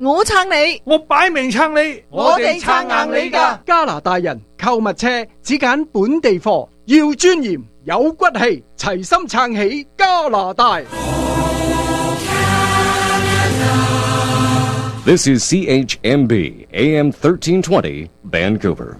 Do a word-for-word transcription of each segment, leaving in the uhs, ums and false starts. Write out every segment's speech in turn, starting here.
我撐你， 我擺明撐你， 我哋撐硬你㗎。 加拿大人購物車只揀本地貨，要尊嚴有骨氣，齊心撐起加拿大。 This is C H M B A M thirteen twenty Vancouver。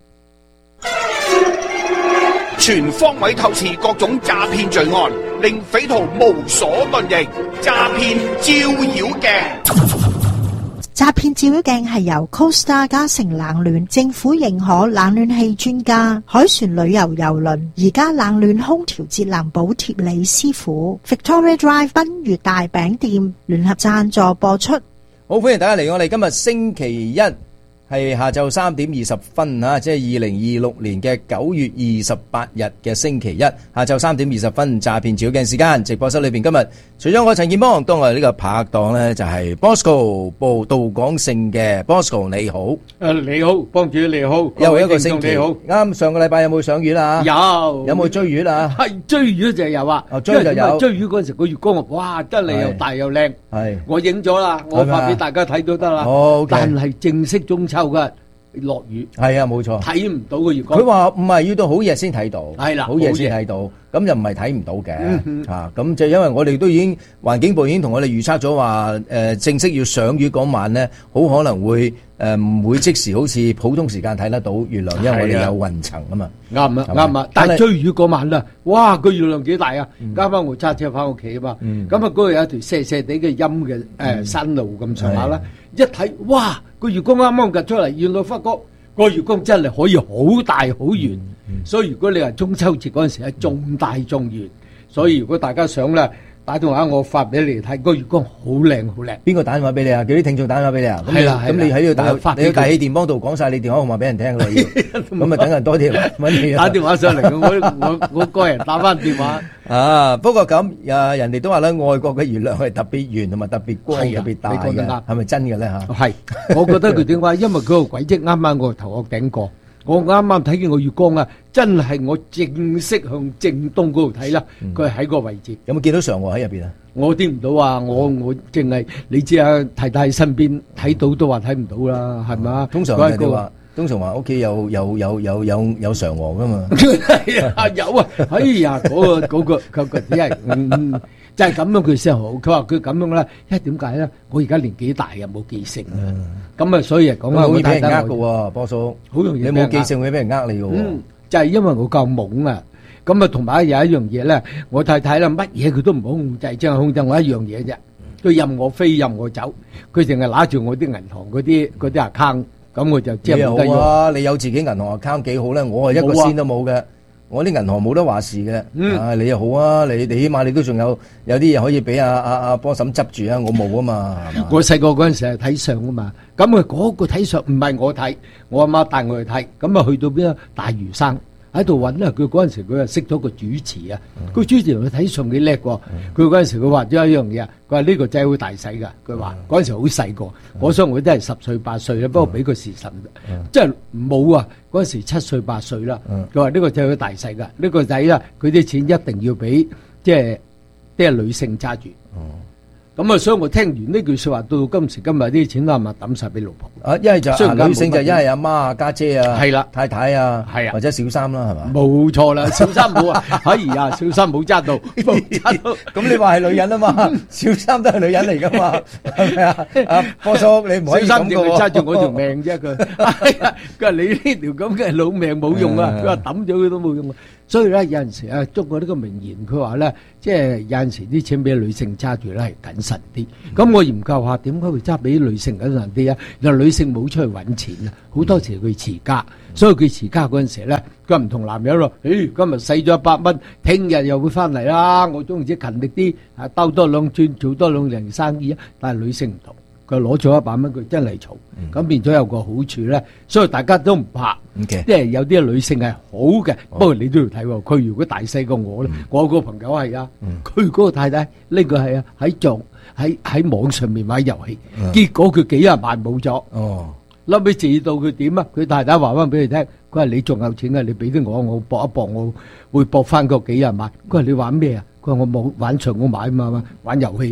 全方位透視各種詐騙罪案，令匪徒無所遁形。詐騙照妖鏡， 詐騙照妖鏡係由 Costa 嘉誠冷暖政府認可冷暖氣專家海船旅遊郵輪而家冷暖空調節能補貼李師傅 Victoria Drive 賓悅大餅店聯合贊助播出。 好，歡迎大家嚟我哋今日星期一係下晝三點二十分啊，即係二零二六年嘅九月二十八日嘅星期一下晝三點二十分，詐騙照妖鏡時間。直播室裏邊今日除咗我陳健邦，當我哋呢個拍檔咧就係 Bosco 報道港盛嘅 Bosco， 你好。 誒，你好，幫主你好， 又一個星期你好。 啱上個禮拜有冇賞月啊？ 有。 有冇追月啊？ 係追月就有啊。 哦，追就有。 追月嗰陣時個月光哇，真係又大又靚。 係。 我影咗啦，我發俾大家睇都得啦。 哦， 但係正式中秋嘅。落雨係啊，冇錯， 睇唔到個月光。 佢話唔係要到好夜先睇到， 係啦， 好夜先睇到，咁又唔係睇唔到嘅嗯嚇。咁就因為我哋都已經環境部已經同我哋預測咗話，誒正式要賞月嗰晚咧，好可能會誒唔會即時好似普通時間睇得到月亮，因為我哋有雲層啊嘛。 啱啊，啱啊。但係追月嗰晚啦，哇個月亮幾大啊！啱啱我揸車翻屋企啊嘛，咁啊嗰度有一條斜斜地嘅陰嘅誒山路咁上下啦，一睇哇！個月光啱啱夾出嚟，原來發覺個月光真係可以好大好圓，嗯、所以如果你話中秋節嗰陣時係仲大仲圓，所以如果大家想咧，打電話我發俾你睇，個月光好靚好靚。 邊個打電話俾你啊？叫啲聽眾打電話俾你啊？係啦，咁你喺呢度打，你喺大氣電波度講晒你電話號碼俾人聽咯，咁啊等人多啲揾你打電話上嚟，我我我個人打翻電話。 啊，不過咁啊，人哋都話咧，外國嘅月亮係特別圓同埋特別光、特別大嘅，係咪真嘅咧嚇？ 係，我覺得佢點解？因為佢個軌跡啱啱我頭殼頂過。我啱啱睇見個月光啊，真係我正式向正東嗰度睇啦，佢係喺個位置。 有冇見到嫦娥喺入邊啊？ 我見唔到啊，我我淨係你知啊，太太身邊睇到都話睇唔到啦，係咪？ 通常人哋話，通常話屋企有有有有有有嫦娥噶嘛？ 係啊，有啊，哎呀，嗰個嗰個嗰個只係嗯。就係咁樣佢先好，佢話佢咁樣咧，因為點解咧？我而家年紀大又冇記性，咁啊，所以嚟講啊， 好容易俾人呃嘅喎，波叔， 好容易你冇記性會俾人呃你嘅喎。 嗯，就係因為我夠懵啊，咁啊，同埋有一樣嘢咧，我太太啦，乜嘢佢都唔好控制，淨係控制我一樣嘢啫，佢任我飛任我走，佢淨係揦住我啲銀行嗰啲嗰啲 account，咁我就即係冇得用。 好啊，你有自己銀行 account 幾好咧？我係一個仙都冇嘅。我啲銀行冇得話事嘅，嗯、啊你又好啊，你你起碼你都仲有有啲嘢可以俾阿阿阿波嬸執住啊，我冇啊嘛。 我細個嗰陣時係睇相啊嘛，咁啊嗰個睇相唔係我睇，我阿媽帶我去睇，咁啊去到邊啊大嶼山喺度揾咧，佢嗰陣時佢啊識咗個主持啊，個、嗯、主持同佢睇相幾叻喎，佢嗰陣時佢話咗一樣嘢，佢話呢個仔好大使㗎，佢話嗰陣時好細個，嗯、我想佢都係十歲八歲啦，不過俾個時辰，嗯、即係冇啊。嗰陣時七歲八歲啦，佢話呢個仔好大細噶，呢個仔啦，佢啲錢一定要俾即係啲係女性揸住。咁啊，所以我聽完呢句説話，到今時今日啲錢都係咪抌曬俾老婆？ 啊，一係就啊女性就一係阿媽啊、家姐啊、 係啦、 太太啊， 係啊， 或者小三啦，係嘛？ 冇錯啦，小三冇啊，哎呀，小三冇揸到，冇揸到。 咁你話係女人啊嘛？小三都係女人嚟噶嘛？係咪啊？阿波叔，你唔可以咁嘅喎。 小三淨係揸住我條命啫，佢。佢話你呢條咁嘅老命冇用啊！佢話抌咗佢都冇用啊！所以咧有陣時啊，中國呢個名言，佢話咧，即係有陣時啲錢俾女性揸住咧係謹慎啲。咁我研究下點解會揸俾女性謹慎啲啊？原來女性冇出去揾錢啊，好多時佢持家，所以佢持家嗰陣時咧，佢唔同男人咯。誒，今日使咗一百蚊，聽日又會翻嚟啦。我總之勤力啲，啊兜多兩轉，做多兩年生意啊。但係女性唔同。佢攞咗一百蚊，佢真係嘈，咁、嗯、變咗有個好處咧，所以大家都唔怕。即係 Okay. 有啲女性係好嘅，哦、不過你都要睇喎。佢如果大細過我咧，嗯、我個朋友係啊，佢嗰、嗯、個太太呢、呢個係啊喺做喺喺網上面買遊戲，嗯、結果佢幾廿萬冇咗。哦，後尾至到佢點啊？佢太太話翻俾佢聽，佢話你仲有錢啊？你俾啲我，我搏一搏，我會搏翻個幾廿萬。佢話你玩咩啊？佢話我冇玩場，我買啊嘛，玩遊戲啊嘛。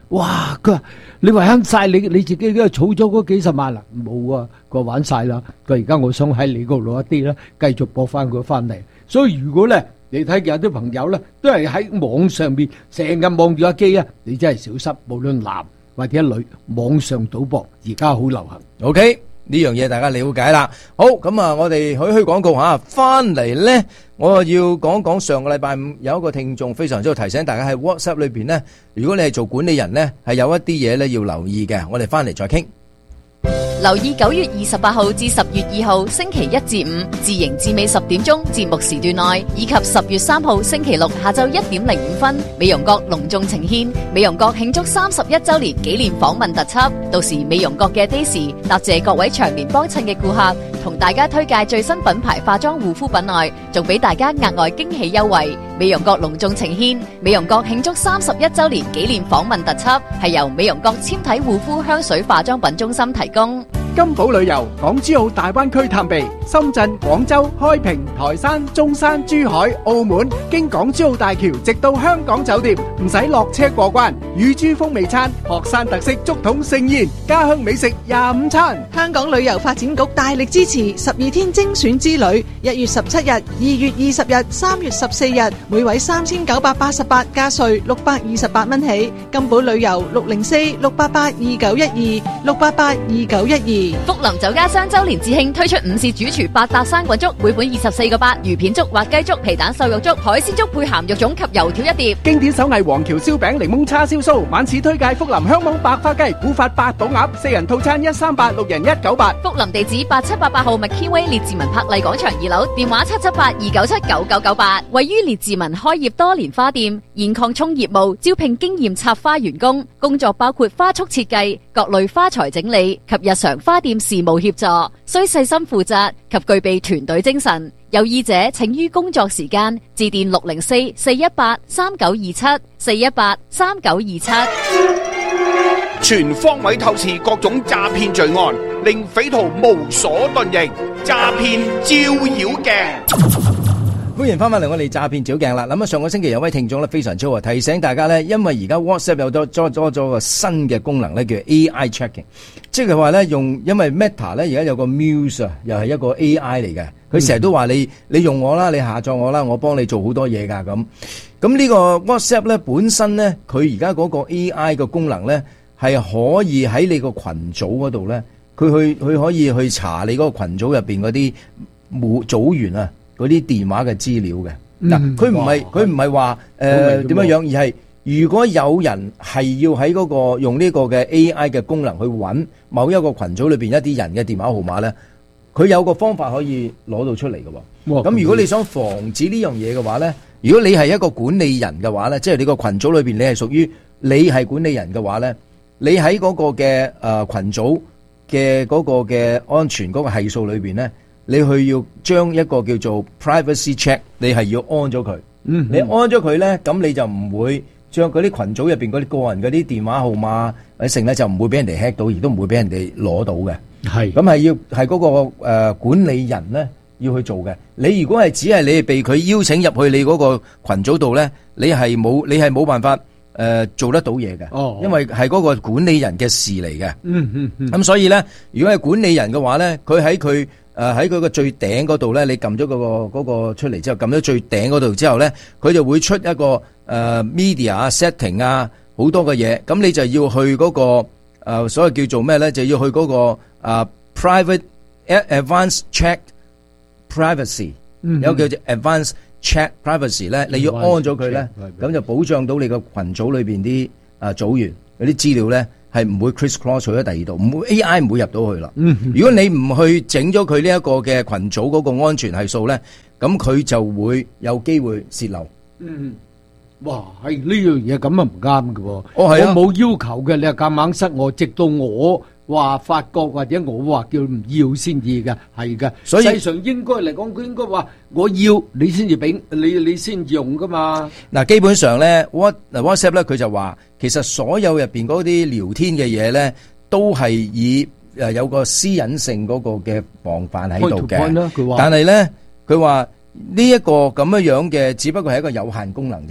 哇！佢話你話慳晒你你自己都儲咗嗰幾十萬啦，冇啊，佢玩晒啦。佢而家我想喺你嗰度攞一啲咧，繼續博翻佢翻嚟。所以如果咧，你睇見有啲朋友咧，都係喺網上邊成日望住個機啊，你真係小心，無論男或者女，網上賭博而家好流行。 OK。呢樣嘢大家了解啦。好，咁啊，我哋許許廣告吓，翻嚟咧，我要講講上個禮拜五有一個聽眾非常之好提醒大家喺 WhatsApp 裏邊咧，如果你係做管理人咧，係有一啲嘢咧要留意嘅。我哋翻嚟再傾。 留意九月二十八號至十月二號星期一至五自營至尾十點鐘節目時段內，以及十月三號星期六下晝一點零五分，美容閣隆重呈獻美容閣慶祝三十一周年紀念訪問特輯。到時美容閣嘅 Daisy 答謝各位長年幫襯嘅顧客，同大家推介最新品牌化妝護膚品外，仲俾大家額外驚喜優惠。美容閣隆重呈獻美容閣慶祝三十一周年紀念訪問特輯，係由美容閣纖體護膚香水化妝品中心提供。 金寶旅遊港珠澳大灣區探秘，深圳、廣州、開平、台山、中山、珠海、澳門，經港珠澳大橋直到香港酒店，唔使落車過關。乳豬風味餐、學山特色竹筒盛宴、家鄉美食廿五餐。 香港旅遊發展局大力支持十二天精選之旅，一月十七日、二月二十日、三月十四日，每位三千九百八十八加稅六百二十八蚊起。金寶旅遊六零四六八八二九一二六八八二九一二。 福林酒家雙周年致慶推出午市主廚八搭生滾粥，每本二十四個八，魚片粥、滑雞粥、皮蛋瘦肉粥、海鮮粥配鹹肉粽及油條一碟。 經典手藝黃橋燒餅、檸檬叉燒酥，晚市推介福林香網白花雞、古法八寶鴨，四人套餐一三八，六人一九八。 福林地址八七八八號麥堅威列治文柏麗廣場二樓，電話七七八二九七九九九八。位於列治文開業多年花店，現擴充業務，招聘經驗插花員工，工作包括花束設計、各類花材整理及日常花店事務協助，需細心負責及具備團隊精神。有意者請於工作時間致電六零四四一八三九二七四一八三九二七。 全方位透視各種詐騙罪案，令匪徒無所遁形。詐騙照妖鏡。 歡迎翻返嚟我哋詐騙照鏡啦。咁啊，上個星期有位聽眾咧非常之好，提醒大家咧，因為而家 WhatsApp 有多多多咗個新嘅功能咧，叫 A I checking， 即係話咧用，因為 Meta 咧而家有個 Muse 啊，又係一個 A I 嚟嘅，佢成日都話你你用我啦，你下載我啦，我幫你做好多嘢噶咁。咁呢個 WhatsApp 咧本身咧，佢而家嗰個 A I 嘅功能咧係可以喺你個群組嗰度咧，佢去佢可以去查你嗰個群組入邊嗰啲組組員啊。嗰啲電話嘅資料嘅嗱，佢唔係佢唔係話誒點樣樣，而係如果有人係要喺嗰個用呢個嘅 A I 嘅功能去揾某一個群組裏邊一啲人嘅電話號碼咧，佢有個方法可以攞到出嚟嘅喎。咁如果你想防止呢樣嘢嘅話咧，如果你係一個管理人嘅話咧，即係你個群組裏邊你係屬於你係管理人嘅話咧，你喺嗰個嘅誒群組嘅嗰個嘅安全嗰個係數裏邊咧。你去要將一個叫做 privacy check， 你係要安咗佢。嗯，你安咗佢咧，咁你就唔會將嗰啲群組入邊嗰啲個人嗰啲電話號碼或者成咧，就唔會俾人哋 hack 到，而都唔會俾人哋攞到嘅。係，咁係要係嗰個誒管理人咧要去做嘅。你如果係只係你係被佢邀請入去你嗰個群組度咧，你係冇你係冇辦法誒做得到嘢嘅。哦，因為係嗰個管理人嘅事嚟嘅。嗯嗯嗯。咁所以咧，如果係管理人嘅話咧，佢喺佢。誒喺佢個最頂嗰度咧，你撳咗嗰個嗰個出嚟之後，撳咗最頂嗰度之後咧，佢就會出一個誒、呃、media 啊 setting 啊好多嘅嘢，咁你就要去嗰、那個誒、呃、所謂叫做咩咧，就要去嗰、那個誒、呃、private advanced check privacy，、嗯、有個叫做 advanced check privacy 咧，你要安咗佢咧，咁就保障到你個群組裏邊啲誒組員嗰啲資料咧。係唔會 criss cross 去咗第二度，唔會 A I 唔會入到去啦。嗯，如果你唔去整咗佢呢一個嘅群組嗰個安全係數咧，咁佢就會有機會洩漏。 嗯，哇，係呢樣嘢咁啊唔啱嘅喎。 哦，係啊， 我冇要求嘅，你係夾硬塞我，直到我話發覺或者我話叫唔要先至嘅，係嘅。所以實際上應該嚟講，佢應該話我要你先至俾你，你先至用噶嘛。 嗱，基本上咧，What WhatsApp 咧，佢就話。其實所有入邊嗰啲聊天嘅嘢咧，都係以誒有個私隱性嗰個嘅防範喺度嘅。但係咧，佢話呢一個咁樣樣嘅，只不過係一個有限功能啫。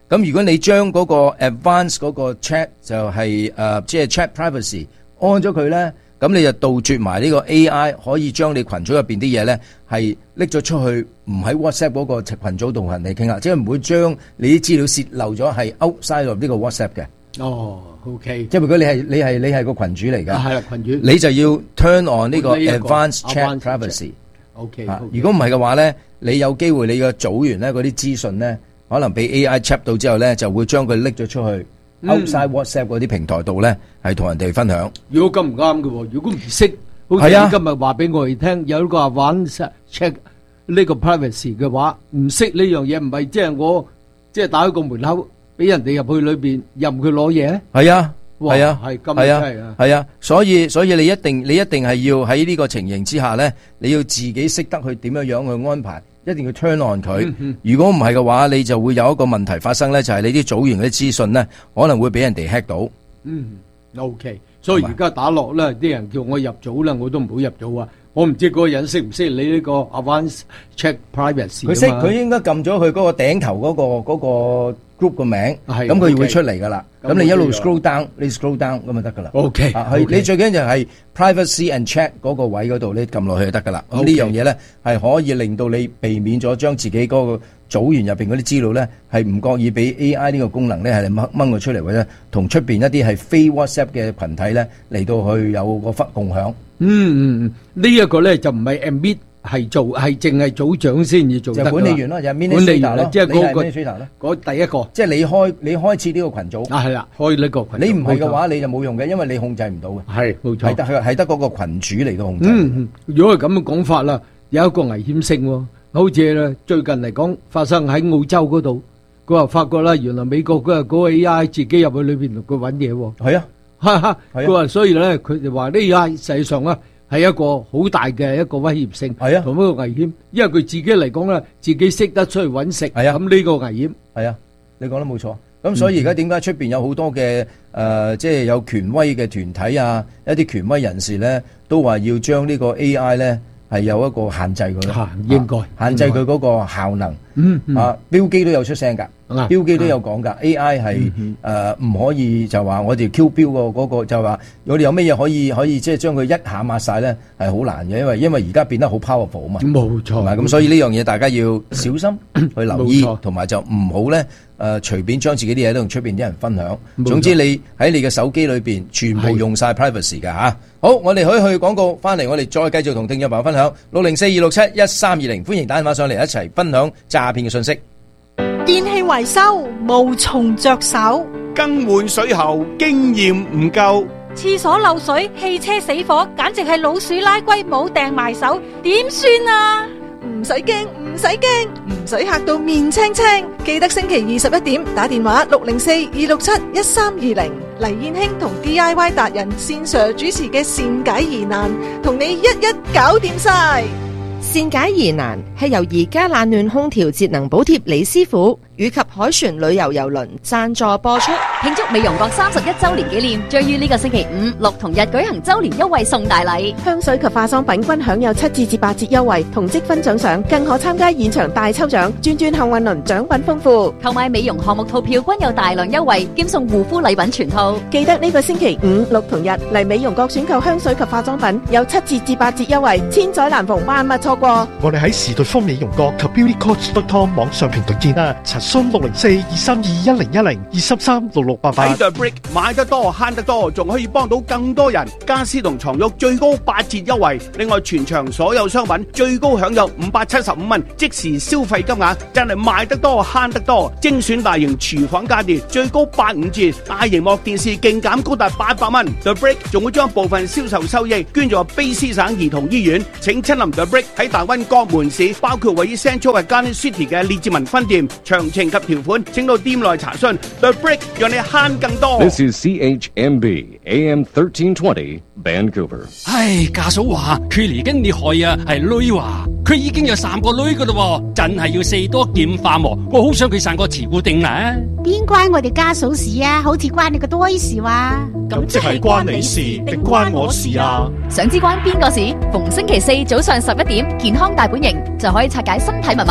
咁如果你將嗰個 advance 嗰個 chat 就係誒即係 chat privacy 安咗佢咧，咁你就杜絕埋呢個 A I 可以將你群組入邊啲嘢咧係拎咗出去，唔喺 WhatsApp 嗰個群組度同人哋傾啦，即係唔會將你啲資料泄漏咗係 outside of 呢個 WhatsApp 嘅。 哦 ，OK， 即係如果你係你係你係個群主嚟㗎， 係啦，群主， 你就要 turn on 呢個呢一個 advanced chat advanced privacy。 OK， 啊如果唔係嘅話咧，你有機會你嘅組員咧嗰啲資訊咧，可能俾 A I check 到之後咧，就會將佢拎咗出去 outside WhatsApp 嗰啲平台度咧，係同人哋分享。 如果咁唔啱嘅喎，如果唔識，好似係啊你今日話俾我哋聽，有一個話玩 check 呢個 privacy 嘅話，唔識呢樣嘢，唔係即係我即係打開個門口俾人哋入去裏邊任佢攞嘢。 係啊。 哇係啊， 係咁係啊真係啊， 係啊，所以所以你一定你一定係要喺呢個情形之下咧，你要自己識得去點樣樣去安排，一定要 turn on 佢。 嗯嗯如果唔係嘅話，你就會有一個問題發生咧，就係你啲組員嗰啲資訊咧，可能會俾人哋 hack 到。 嗯，OK，所以而家打落咧，啲人叫我入組啦，我都唔好入組啊。我唔知嗰個人識唔識你呢個 advanced check privacy 佢識， 啊嘛佢應該撳咗佢嗰個頂頭嗰個嗰個 group 個名， 係咁佢 OK 會出嚟噶啦。 咁咁你一路我知啦 scroll down，你 scroll down 咁就得噶啦。 OK， 啊係 OK 你最緊要就係 privacy and check 嗰個位嗰度，你撳落去就得噶啦。咁呢 OK 樣嘢咧係可以令到你避免咗將自己嗰個組員入邊嗰啲資料咧係唔覺意俾 A I 呢個功能咧係掹掹佢出嚟，或者同出邊一啲係非 WhatsApp 嘅群體咧嚟到去有個分共享。 嗯嗯嗯，呢一個咧就唔係 admit 係做，係淨係組長先至做得㗎啦。 就管理員咯，就係管理員 administrator 咯， 即係嗰個你係 administrator 咯， 嗰第一個即係你開你開設呢個群組。 啊，係啦，開呢個群組。 你唔係嘅話，你就冇用嘅，因為你控制唔到嘅。 係冇錯係得係係得嗰個群主嚟到控制。 嗯，嗯如果係咁嘅講法啦，有一個危險性喎，好似咧最近嚟講發生喺澳洲嗰度，佢話發覺啦，原來美國嗰個嗰個 A I 自己入去裏邊同佢揾嘢喎。 係啊， 哈哈， 係啊佢話所以咧，佢就話呢 A I 實際上咧係一個好大嘅一個威脅性， 係啊同一個危險，因為佢自己嚟講咧，自己識得出去揾食， 係啊咁呢個危險。 係啊，你講得冇錯。咁所以而家點解出邊有好多嘅誒，即係有權威嘅團體啊，一啲權威人士咧，都話要將呢個 A I 咧係有一個限制佢嘅， 嚇應該啊限制佢嗰個效能。 嗯嗯啊，標機都有出聲㗎， 啊標機都有講㗎，A I 係誒唔可以就話我哋 Q 標個嗰個就話我哋有咩嘢可以可以即係將佢一下抹晒咧係好難嘅，因為因為而家變得好 powerful 啊嘛， 冇錯。 同埋咁所以呢樣嘢大家要小心去留意冇錯， 同埋就唔好咧誒隨便將自己啲嘢都同出邊啲人分享。 冇錯總之你喺你嘅手機裏邊全部係用晒 privacy 㗎嚇。好，我哋可以去廣告翻嚟，我哋再繼續同聽眾朋友分享六零四二六七一三二零，歡迎打電話上嚟一齊分享詐騙嘅信息。 電器維修無從着手， 更換水喉經驗唔夠， 廁所漏水、汽車死火，簡直係老鼠拉龜冇掟埋手，點算啊？ 唔使驚，唔使驚，唔使嚇到面青青。記得星期二十一點打電話六零四二六七一三二零，黎燕卿同 D I Y 達人線上主持嘅善解疑難，同你一一搞掂晒。 善解疑難係由而家冷暖空調節能補貼李師傅以及海船旅遊郵輪贊助播出。 慶祝美容閣三十一周年紀念，將於呢個星期五、六同日舉行周年優惠送大禮。 香水及化妝品均享有七至至八折優惠，同積分獎賞，更可參加現場大抽獎，轉轉幸運輪，獎品豐富。 購買美容項目套票均有大量優惠，兼送護膚禮品全套。 記得呢個星期五、六同日嚟美容閣選購香水及化妝品，有七折至八折優惠，千載難逢，萬勿錯過。 我哋喺時代豐美容閣及 beauty coach dot com 網上平台見啦，查詢六零四二三二一零一零二三三六六八八。 喺 The Brick 買得多慳得多，仲可以幫到更多人。家私同床褥最高八折優惠，另外全場所有商品最高享有五百七十五蚊即時消費金額，真係賣得多慳得多。精選大型廚房家電最高八五折，大螢幕電視勁減高達八百蚊。The Brick 仲會將部分銷售收益捐助卑詩省兒童醫院。請親臨 The Brick 喺大溫各門市，包括位於 Central 嘅 Garden City 嘅列治文分店。詳情及條款請到店內查詢。The Brick 讓你慳更多。 This is C H M B A M thirteen twenty Vancouver。 唉，家嫂話佢嚟緊你害啊，係女話佢已經有三個女噶啦，真係要四多劍化喎。我好想佢生個慈固定啦。 邊關我哋家嫂事啊？好似關你個多事話。 咁即係關你事定關我事啊？ 想知關邊個事？逢星期四早上十一點，健康大本營就可以拆解身體密碼。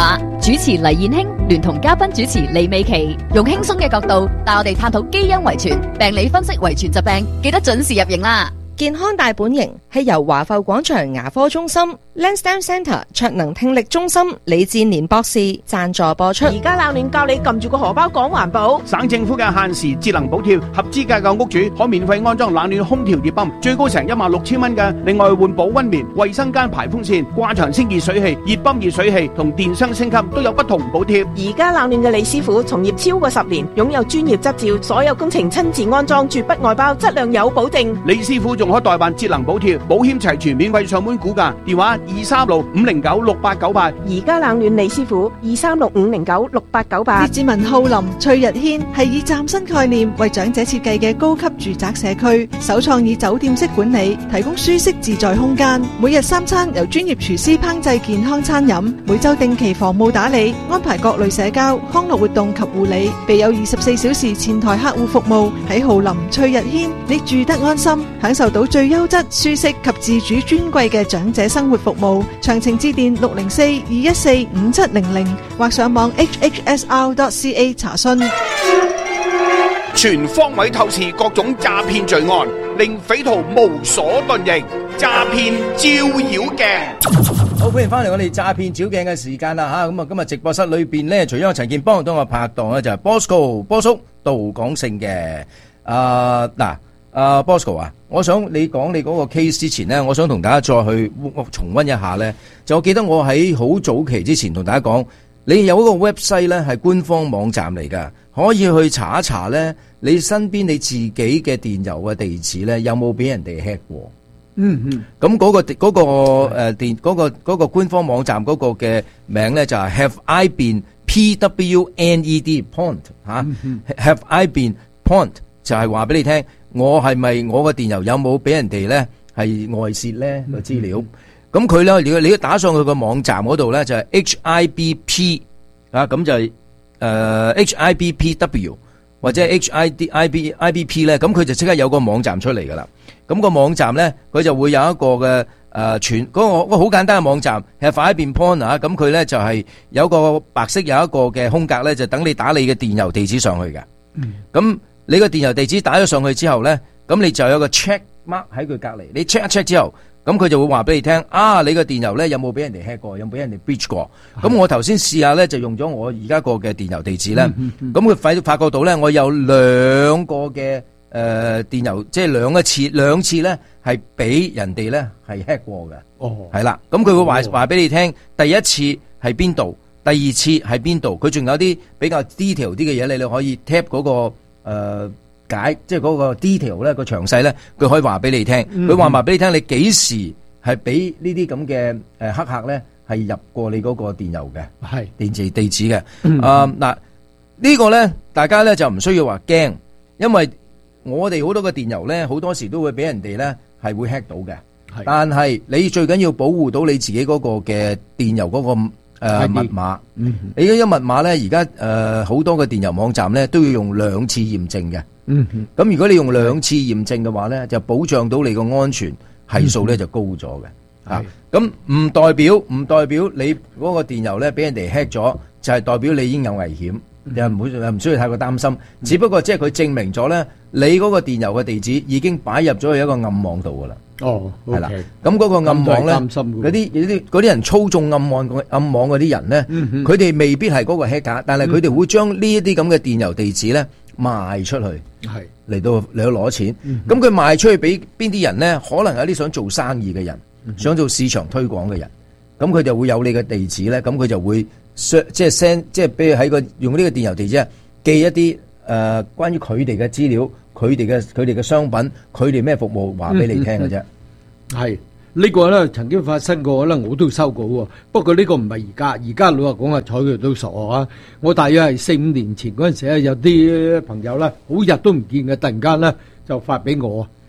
主持黎燕卿聯同嘉賓主持李美琪，用輕鬆嘅角度帶我哋探討基因遺傳、病理分析遺傳疾病，記得準時入營啦！ 健康大本營係由華埠廣場牙科中心、Lansdowne Centre 卓能聽力中心李志年博士贊助播出。 而家冷暖教你撳住個荷包講環保。 省政府嘅限時節能補貼，合資格嘅屋主可免費安裝冷暖空調熱泵，最高成一萬六千蚊嘅。另外換保溫棉、衛生間排風扇、掛牆式熱水器、熱泵熱水器同電箱升級都有不同補貼。 而家冷暖嘅李師傅從業超過十年，擁有專業執照，所有工程親自安裝，絕不外包，質量有保證。 李師傅仲可代辦節能補貼，保險齊全，免費上門估價，電話二三六五零九六八九八。 而家冷暖李師傅二三六五零九六八九八。 列治文浩林翠日軒係以嶄新概念為長者設計嘅高級住宅社區，首創以酒店式管理，提供舒適自在空間。每日三餐由專業廚師烹製健康餐飲，每周定期房務打理，安排各類社交康樂活動及護理，備有二十四小時前台客戶服務。喺浩林翠日軒，你住得安心，享受到最優質、舒適及自主尊貴嘅長者生活服務。詳情致電六零四二一四五七零零或上網 h h s r dot c a 查詢。 全方位透視各種詐騙罪案，令匪徒無所遁形。詐騙照妖鏡。 好，歡迎翻嚟我哋詐騙照鏡嘅時間啦吓，咁啊今日直播室裏邊咧，除咗陳健邦，同我拍檔咧就係 Bosco 波叔杜廣勝嘅。啊嗱，啊 Bosco 啊，我想你講你嗰個 case 之前咧，我想同大家再去重溫一下咧。就我記得我喺好早期之前同大家講，你有嗰個 website 咧係官方網站嚟噶，可以去查一查咧，你身邊你自己嘅電郵嘅地址咧有冇俾人哋 hack 過？ 嗯嗯， 咁嗰個嗰個誒電嗰個嗰個官方網站嗰個嘅名咧就係 Have I Been P W N E D Point 吓，Have I Been Point 就係話俾你聽，我係咪我個電郵有冇俾人哋咧係外泄咧個資料？咁佢咧，你你都打上去個網站嗰度咧就係 H I B P 啊，咁就係誒 H I B P W 或者 H I D I B I B P 咧，咁佢就即刻有個網站出嚟噶啦。咁個網站咧，佢就會有一個嘅誒全嗰個好簡單嘅網站，係快一變 point 啊！咁佢咧就係有個白色有一個嘅空格咧，就等你打你嘅電郵地址上去嘅。咁、嗯、你個電郵地址打咗上去之後咧，咁你就有個 check mark 喺佢隔離。你 check 一 check 之後，咁佢就會話俾你聽啊！你個電郵咧有冇俾人哋 hack 過，有冇俾人哋 breach 過？咁我頭先試下咧，就用咗我而家個嘅電郵地址咧。咁佢發發覺到咧，我有兩個嘅。誒、呃，電郵即係兩一次，兩次咧係俾人哋咧係 hack 過嘅。哦，係啦，咁佢會話話俾你聽，第一次係邊度，第二次係邊度，佢仲有啲比較 detail 啲嘅嘢，你你可以 tap 嗰、那個誒、呃、解，即係嗰個 detail 咧個詳細咧，佢可以話俾你聽。佢話話俾你聽，你幾時係俾呢啲咁嘅誒黑客咧係入過你嗰個電郵嘅，係電子地址嘅。 嗯、 啊嗱，這個、呢個咧大家咧就唔需要話驚，因為我哋好多嘅電郵咧，好多時都會俾人哋咧係會 hack 到嘅。但係你最緊要保護到你自己嗰個嘅電郵嗰、那個誒、呃、密碼。嗯、你嗰啲密碼咧，而家誒好多嘅電郵網站咧都要用兩次驗證嘅。咁、嗯、如果你用兩次驗證嘅話咧，就保障到你個安全係數咧就高咗嘅。吓、咁唔代表唔代表你嗰個電郵咧俾人哋 hack 咗，就係、是、代表你已經有危險。又唔會又唔需要太過擔心，只不過即係佢證明咗咧，你嗰個電郵嘅地址已經擺入咗去一個暗網度噶啦。哦，係啦，咁嗰個暗網咧，嗰啲啲啲人操縱暗網暗網嗰啲人咧，佢哋未必係嗰個 hacker，但係佢哋會將呢一啲咁嘅電郵地址咧賣出去，係嚟到嚟到攞錢。咁佢賣出去俾邊啲人咧？可能有啲想做生意嘅人，想做市場推廣嘅人，咁佢就會有你嘅地址咧，咁佢就會。即係 send， 即係比如喺個用呢個電郵地址寄一啲誒、呃、關於佢哋嘅資料，佢哋嘅佢哋嘅商品，佢哋咩服務話俾你聽嘅啫。 係、嗯嗯、呢個咧曾經發生過咧，我都收過喎。不過呢個唔係而家，而家老實講啊，睬佢都傻啊！我大約係四五年前嗰陣時咧，有啲朋友咧好日都唔見嘅，突然間咧就發俾我，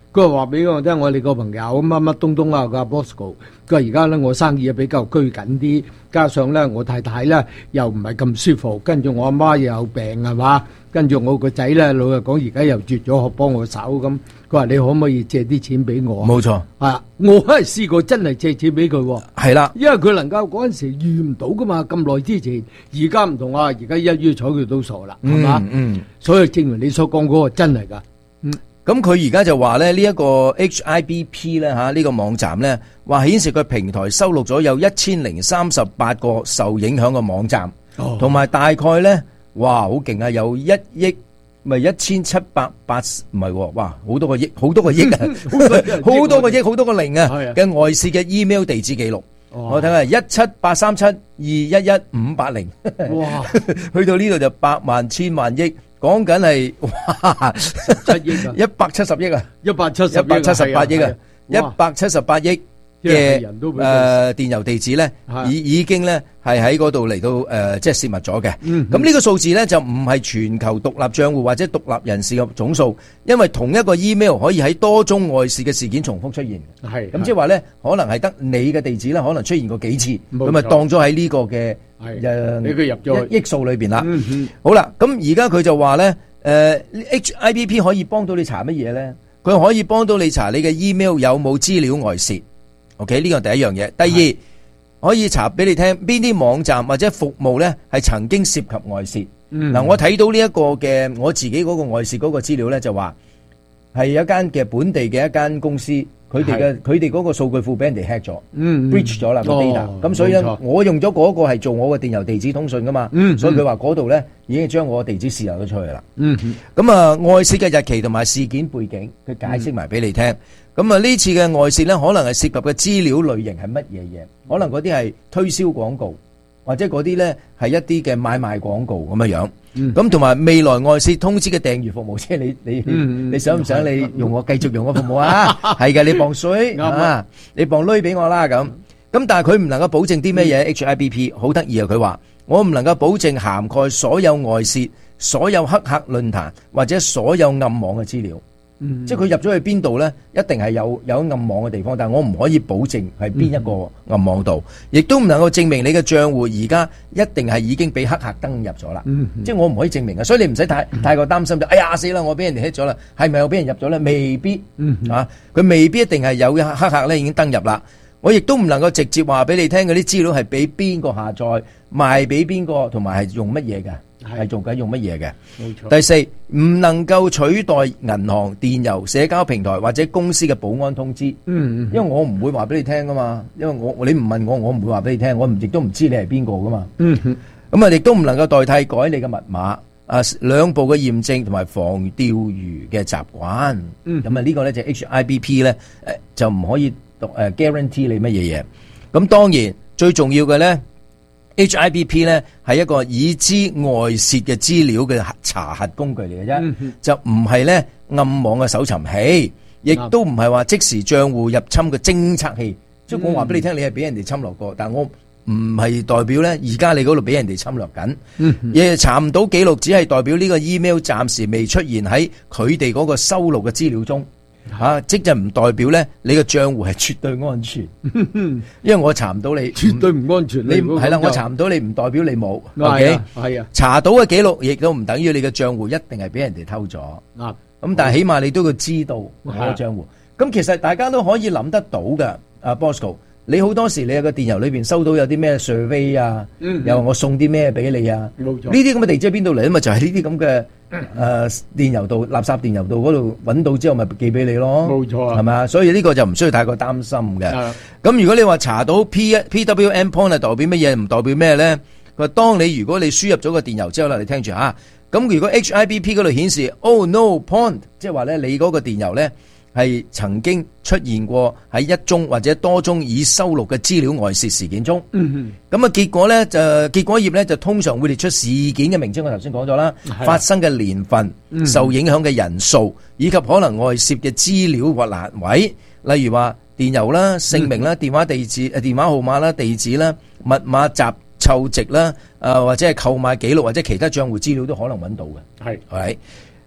佢話話俾我聽，我哋個朋友乜乜東東啊，個阿 Bosco，佢話而家咧我生意啊比較居緊啲，加上咧我太太咧又唔係咁舒服，跟住我阿媽又有病係嘛，跟住我個仔咧老實講而家又絕咗學幫我手咁，佢話你可唔可以借啲錢俾我？ 冇錯， 啊，我係試過真係借錢俾佢喎， 係啦， 因為佢能夠嗰陣時遇唔到噶嘛，咁耐之前，而家唔同啊，而家一於睬佢都傻啦，係嘛？ 嗯， 所以正如你所講嗰個真係㗎，嗯。 咁佢而家就話咧，呢一個 H I B P 咧嚇，呢個網站咧話顯示佢平台收錄咗有一千零三十八個受影響嘅網站，同埋大概咧，哇好勁啊，有一億咪一千七百八十唔係喎，哇好多個億，好多個億啊，好多個億，好多個零啊嘅外泄嘅 email 地址記錄。我睇下一七八三七二一一五八零，哇，去到呢度就百萬千萬億。講緊係哇， 七億啊， 一百七十億啊， 一百七十一百七十八億啊，一百七十八億嘅誒電郵地址咧，已已經咧係喺嗰度嚟到誒，即係泄密咗嘅。咁呢個數字咧就唔係全球獨立賬戶或者獨立人士嘅總數，因為同一個 email 可以喺多宗外泄嘅事件重複出現。 係咁即係話咧，可能係得你嘅地址咧，可能出現過幾次，咁咪當咗喺呢個嘅。 係，俾佢入咗億數裏邊啦。好啦，咁而家佢就話咧，誒 H I B P 可以幫到你查乜嘢咧？佢可以幫到你查你嘅 email 有冇資料外泄。OK， 呢個第一樣嘢。第二，可以查俾你聽邊啲網站或者服務咧係曾經涉及外泄。嗱，我睇到呢一個嘅我自己嗰個外泄嗰個資料咧，就話係有一間嘅本地嘅一間公司。佢哋嘅佢哋嗰個數據庫俾人哋 hack 咗，breach 咗啦個 data，咁所以咧我用咗嗰個係做我嘅電郵地址通訊噶嘛，所以佢話嗰度咧已經將我嘅地址泄漏咗出去啦。咁啊外泄嘅日期同埋事件背景，佢解釋埋俾你聽。咁啊呢次嘅外泄咧，可能係涉及嘅資料類型係乜嘢嘢？可能嗰啲係推銷廣告，或者嗰啲咧係一啲嘅買賣廣告咁樣樣。咁同埋未來外泄通知嘅訂閱服務，即係你你你想唔想你用我繼續用我服務啊？係嘅，你磅水啊，你磅鐳俾我啦咁。咁但係佢唔能夠保證啲咩嘢 H I B P， 好得意啊！佢話我唔能夠保證涵蓋所有外泄、所有黑客論壇或者所有暗網嘅資料。嗯、即係佢入咗去邊度咧，一定係有有暗網嘅地方，但係我唔可以保證係邊一個暗網度，亦都唔能夠證明你嘅賬戶而家一定係已經俾黑客登入咗啦。嗯、即係我唔可以證明嘅，所以你唔使太太過擔心就，哎呀死啦，我俾人哋 hit 咗啦，係咪我俾人入咗咧？未必，嗯、啊，佢未必一定係有嘅黑客咧已經登入啦。我亦都唔能夠直接話俾你聽嗰啲資料係俾邊個下載，賣俾邊個，同埋係用乜嘢嘅。係做緊用乜嘢嘅？冇錯。第四，唔能夠取代銀行、電郵、社交平台或者公司嘅保安通知。嗯嗯。因為我唔會話俾你聽噶嘛，因為我你唔問我，我唔會話俾你聽，我唔亦都唔知你係邊個噶嘛。嗯哼。咁啊，亦都唔能夠代替改你嘅密碼。啊，兩步嘅驗證同埋防釣魚嘅習慣。嗯。咁啊，呢個咧就 H I B P 咧，誒就唔可以誒 guarantee 你乜嘢嘢。咁當然最重要嘅咧。H I B P 咧係一個已知外泄嘅資料嘅查核工具嚟嘅啫，嗯、就唔係咧暗網嘅搜尋器，亦都唔係話即時賬戶入侵嘅偵測器。即係、嗯、我話俾你聽，你係俾人哋侵略過，但係我唔係代表咧而家你嗰度俾人哋侵略緊。亦、嗯、查唔到記錄，只係代表呢個 email 暫時未出現喺佢哋嗰個收錄嘅資料中。吓、啊，即係唔代表咧，你個賬戶係絕對安全，因為我查唔到你， 絕對唔安全。 你係啦，我查唔到你，唔代表你冇。 係啊，係啊， 查到嘅記錄亦都唔等於你嘅賬戶一定係俾人哋偷咗。啊，咁但係起碼你都要知道我嘅賬戶。咁其實大家都可以諗得到㗎。阿 Bosco，你好多時你有個電郵裏邊收到有啲咩 survey 啊，嗯、又話我送啲咩俾你啊，冇錯。呢啲咁嘅地址喺邊度嚟啊？嘛就係呢啲咁嘅。誒、呃，電郵度垃圾電郵度嗰度揾到之後，咪寄俾你咯，冇錯啊，係咪？所以呢個就唔需要太過擔心嘅。咁、嗯、如果你話查到 P P W M point 係代表乜嘢，唔代表咩咧？佢話當你如果你輸入咗個電郵之後啦，你聽住啊。咁如果 H I B P 嗰度顯示 Oh no point， 即係話咧你嗰個電郵咧係曾經出現過喺一宗或者多宗已收錄嘅資料外泄事件中。嗯咁啊，結果咧就結果頁咧就通常會列出事件嘅名稱，我頭先講咗啦，發生嘅年份、嗯、受影響嘅人數，以及可能外泄嘅資料或欄位，例如話電郵啦、姓名啦、嗯、電話地址、誒電話號碼啦、地址啦、密碼集湊值啦，誒或者係購買記錄或者其他賬戶資料都可能揾到嘅。係，係。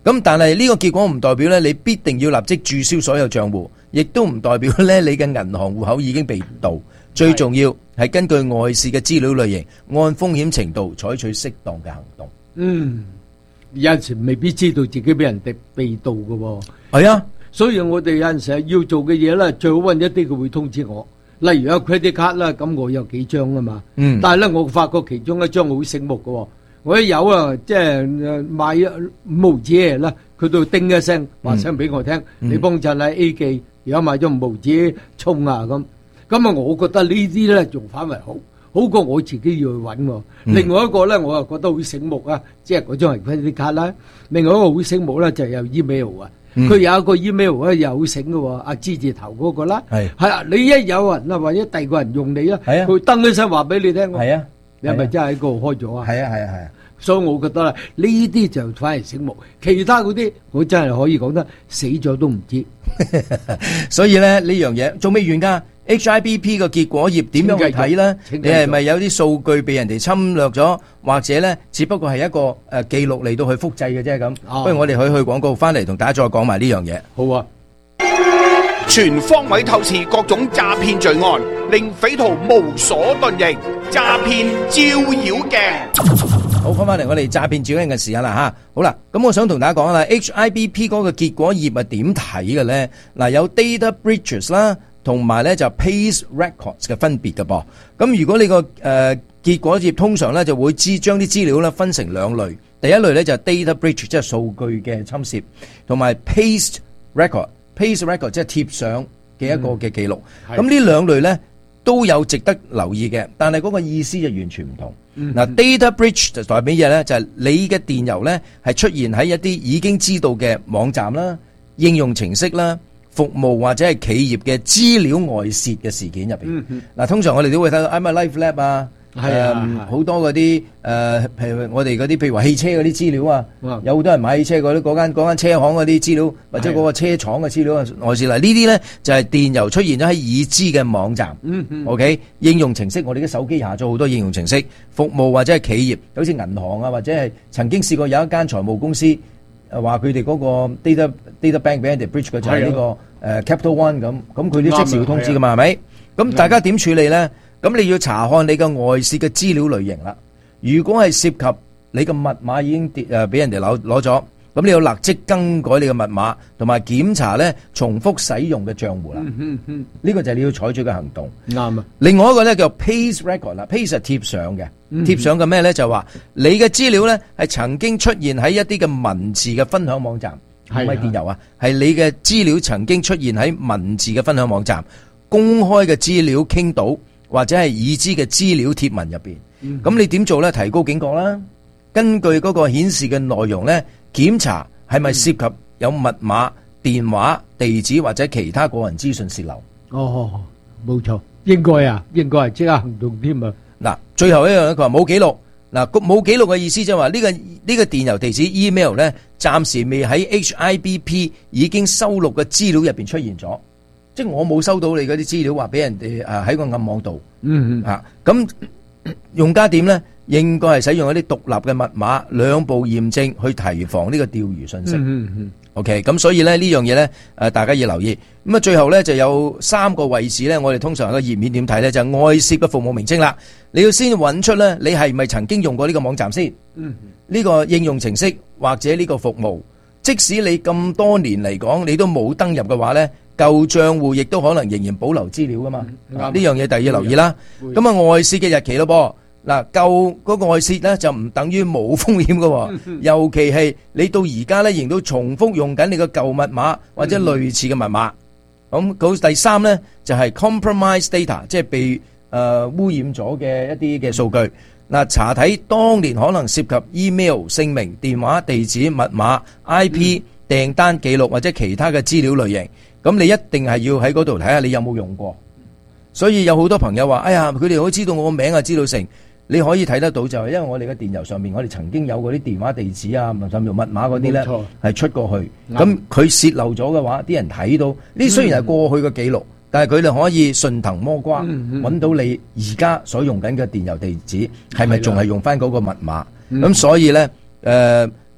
咁但係呢個結果唔代表咧，你必定要立即註銷所有帳戶，亦都唔代表咧你嘅銀行戶口已經被盜。最重要係根據外泄嘅資料類型，按風險程度採取適當嘅行動。 嗯，有陣時未必知道自己俾人哋被盜嘅喎。 係啊， 所以我哋有陣時要做嘅嘢咧，最好揾一啲佢會通知我。例如有 credit card 啦，咁我有幾張啊嘛。嗯。但係咧，我發覺其中一張好醒目嘅喎。我一有啊，即係買五毫子嘢啦，佢都叮一聲話聲俾我聽， 嗯、 你幫襯喺 A 記，而家買咗五毫子沖啊咁。咁啊，我覺得呢啲咧仲反為好，好過我自己要去揾喎。嗯、另外一個咧，我又覺得好醒目啊，即係嗰張係 credit card啦。另外一個好醒目咧，就係有 email 啊。佢、嗯、有一個 email 咧，又好醒嘅喎，阿之字頭嗰個啦。係係啊，你一有人啊，或者第二個人用你啦，佢登一聲話俾你聽。係啊。你係咪真係喺嗰度開咗啊？係啊係啊係啊！所以我覺得啦，呢啲就反而醒目，其他嗰啲我真係可以講得死咗都唔知。 所以咧呢樣嘢仲未完㗎 ，H I B P 個結果頁點樣去睇咧？你係咪有啲數據被人哋侵略咗，或者咧只不過係一個誒、呃、記錄嚟到去複製嘅啫咁？哦、不如我哋去去廣告翻嚟同大家再講埋呢樣嘢。 好啊！ 全方位透視各種詐騙罪案，令匪徒無所遁形。詐騙照妖鏡， 好翻翻嚟我哋詐騙照妖鏡嘅時間啦吓，好啦，咁我想同大家講啦 ，H I B P 嗰個結果頁係點睇嘅咧？嗱，有 data breaches 啦，同埋咧就 paste records 嘅分別嘅噃。咁如果你個誒、呃、結果頁通常咧就會知將啲資料咧分成兩類，第一類咧就係 data breach 即係數據嘅侵蝕，同埋 paste record，paste record 即係貼上嘅一個嘅記錄。咁呢兩類咧都有值得留意嘅，但係嗰個意思就完全唔同。嗱、嗯、，data breach 就代表乜嘢咧？就係、是、你嘅電郵咧係出現喺一啲已經知道嘅網站啦、應用程式啦、服務或者係企業嘅資料外泄嘅事件入邊。嗱、嗯嗯，通常我哋都會睇到 I'm a Life Lab 啊。係啊，好、嗯、多嗰啲誒，譬如我哋嗰啲，譬如話汽車嗰啲資料啊，嗯、有好多人買汽車嗰啲，嗰間嗰間車行嗰啲資料，或者嗰個車廠嘅資料啊，外泄嚟。呢啲咧就係、是、電郵出現咗喺已知嘅網站。嗯嗯。OK，應用程式，我哋嘅手機下咗好多應用程式，服務或者係企業，好似銀行啊，或者係曾經試過有一間財務公司誒話佢哋嗰個 data data bank 俾人哋 breach 嘅就係呢、這個誒、呃、Capital One 咁，咁佢都即時要通知噶嘛，係咪？咁大家點處理咧？咁你要查看你嘅外泄嘅資料類型啦。如果係涉及你嘅密碼已經跌誒俾人哋攞攞咗，咁你要立即更改你嘅密碼，同埋檢查咧重複使用嘅賬戶啦。呢、嗯嗯呢個就係你要採取嘅行動。啱啊。另外一個咧叫 paste record 啦 ，paste 係貼上嘅，貼上嘅咩咧就話你嘅資料咧係曾經出現喺一啲嘅文字嘅分享網站，唔係電郵啊，係你嘅資料曾經出現喺文字嘅分享網站、公開嘅資料傾倒，或者係已知嘅資料貼文入邊，咁、嗯、你點做咧？提高警覺啦。根據嗰個顯示嘅內容咧，檢查係咪涉及有密碼、電話、地址或者其他個人資訊洩漏。 哦，冇錯，應該啊，應該係即刻行動添啊。 嗱，最後一樣佢話冇記錄。嗱，冇記錄嘅意思就係話呢個呢、呢個電郵地址 email 咧，暫時未喺 H I B P 已經收錄嘅資料入邊出現咗。即係我冇收到你嗰啲資料，話俾人哋誒喺個暗網度，嗯嗯吓，咁用家點咧？應該係使用一啲獨立嘅密碼，兩步驗證去提防呢個釣魚信息。嗯嗯 OK， 咁所以咧呢樣嘢咧誒，大家要留意。咁啊，最後咧就有三個位置咧，我哋通常喺個頁面點睇咧，就係、是、外泄嘅服務名稱啦。你要先揾出咧，你係咪曾經用過呢個網站先？嗯，呢個應用程式或者呢個服務，即使你咁多年嚟講，你都冇登入嘅話咧。舊賬戶亦都可能仍然保留資料噶嘛，呢、嗯啊、樣嘢第二要留意啦。咁啊外泄嘅日期咯噃，嗱舊嗰個外泄咧就唔等於冇風險噶，尤其係你到而家咧仍然都重複用緊你個舊密碼或者類似嘅密碼。咁、嗯、第三咧就係、是、compromised data， 即係被誒、呃、污染咗嘅一啲嘅數據。嗱查睇當年可能涉及 email、姓名、電話、地址、密碼、I P、嗯、訂單記錄或者其他嘅資料類型。咁你一定係要喺嗰度睇下你有冇用過，所以有好多朋友話，哎呀，佢哋可以知道我個名啊，知道成，你可以睇得到就係因為我哋嘅電郵上面，我哋曾經有嗰啲電話地址啊，甚至密碼嗰啲咧係出過去，咁佢泄漏咗嘅話，啲人睇到呢，雖然係過去嘅記錄，嗯、但係佢哋可以順藤摸瓜，揾、嗯嗯、到你而家所用緊嘅電郵地址係咪仲係用翻嗰個密碼？咁、嗯、所以咧，誒、呃。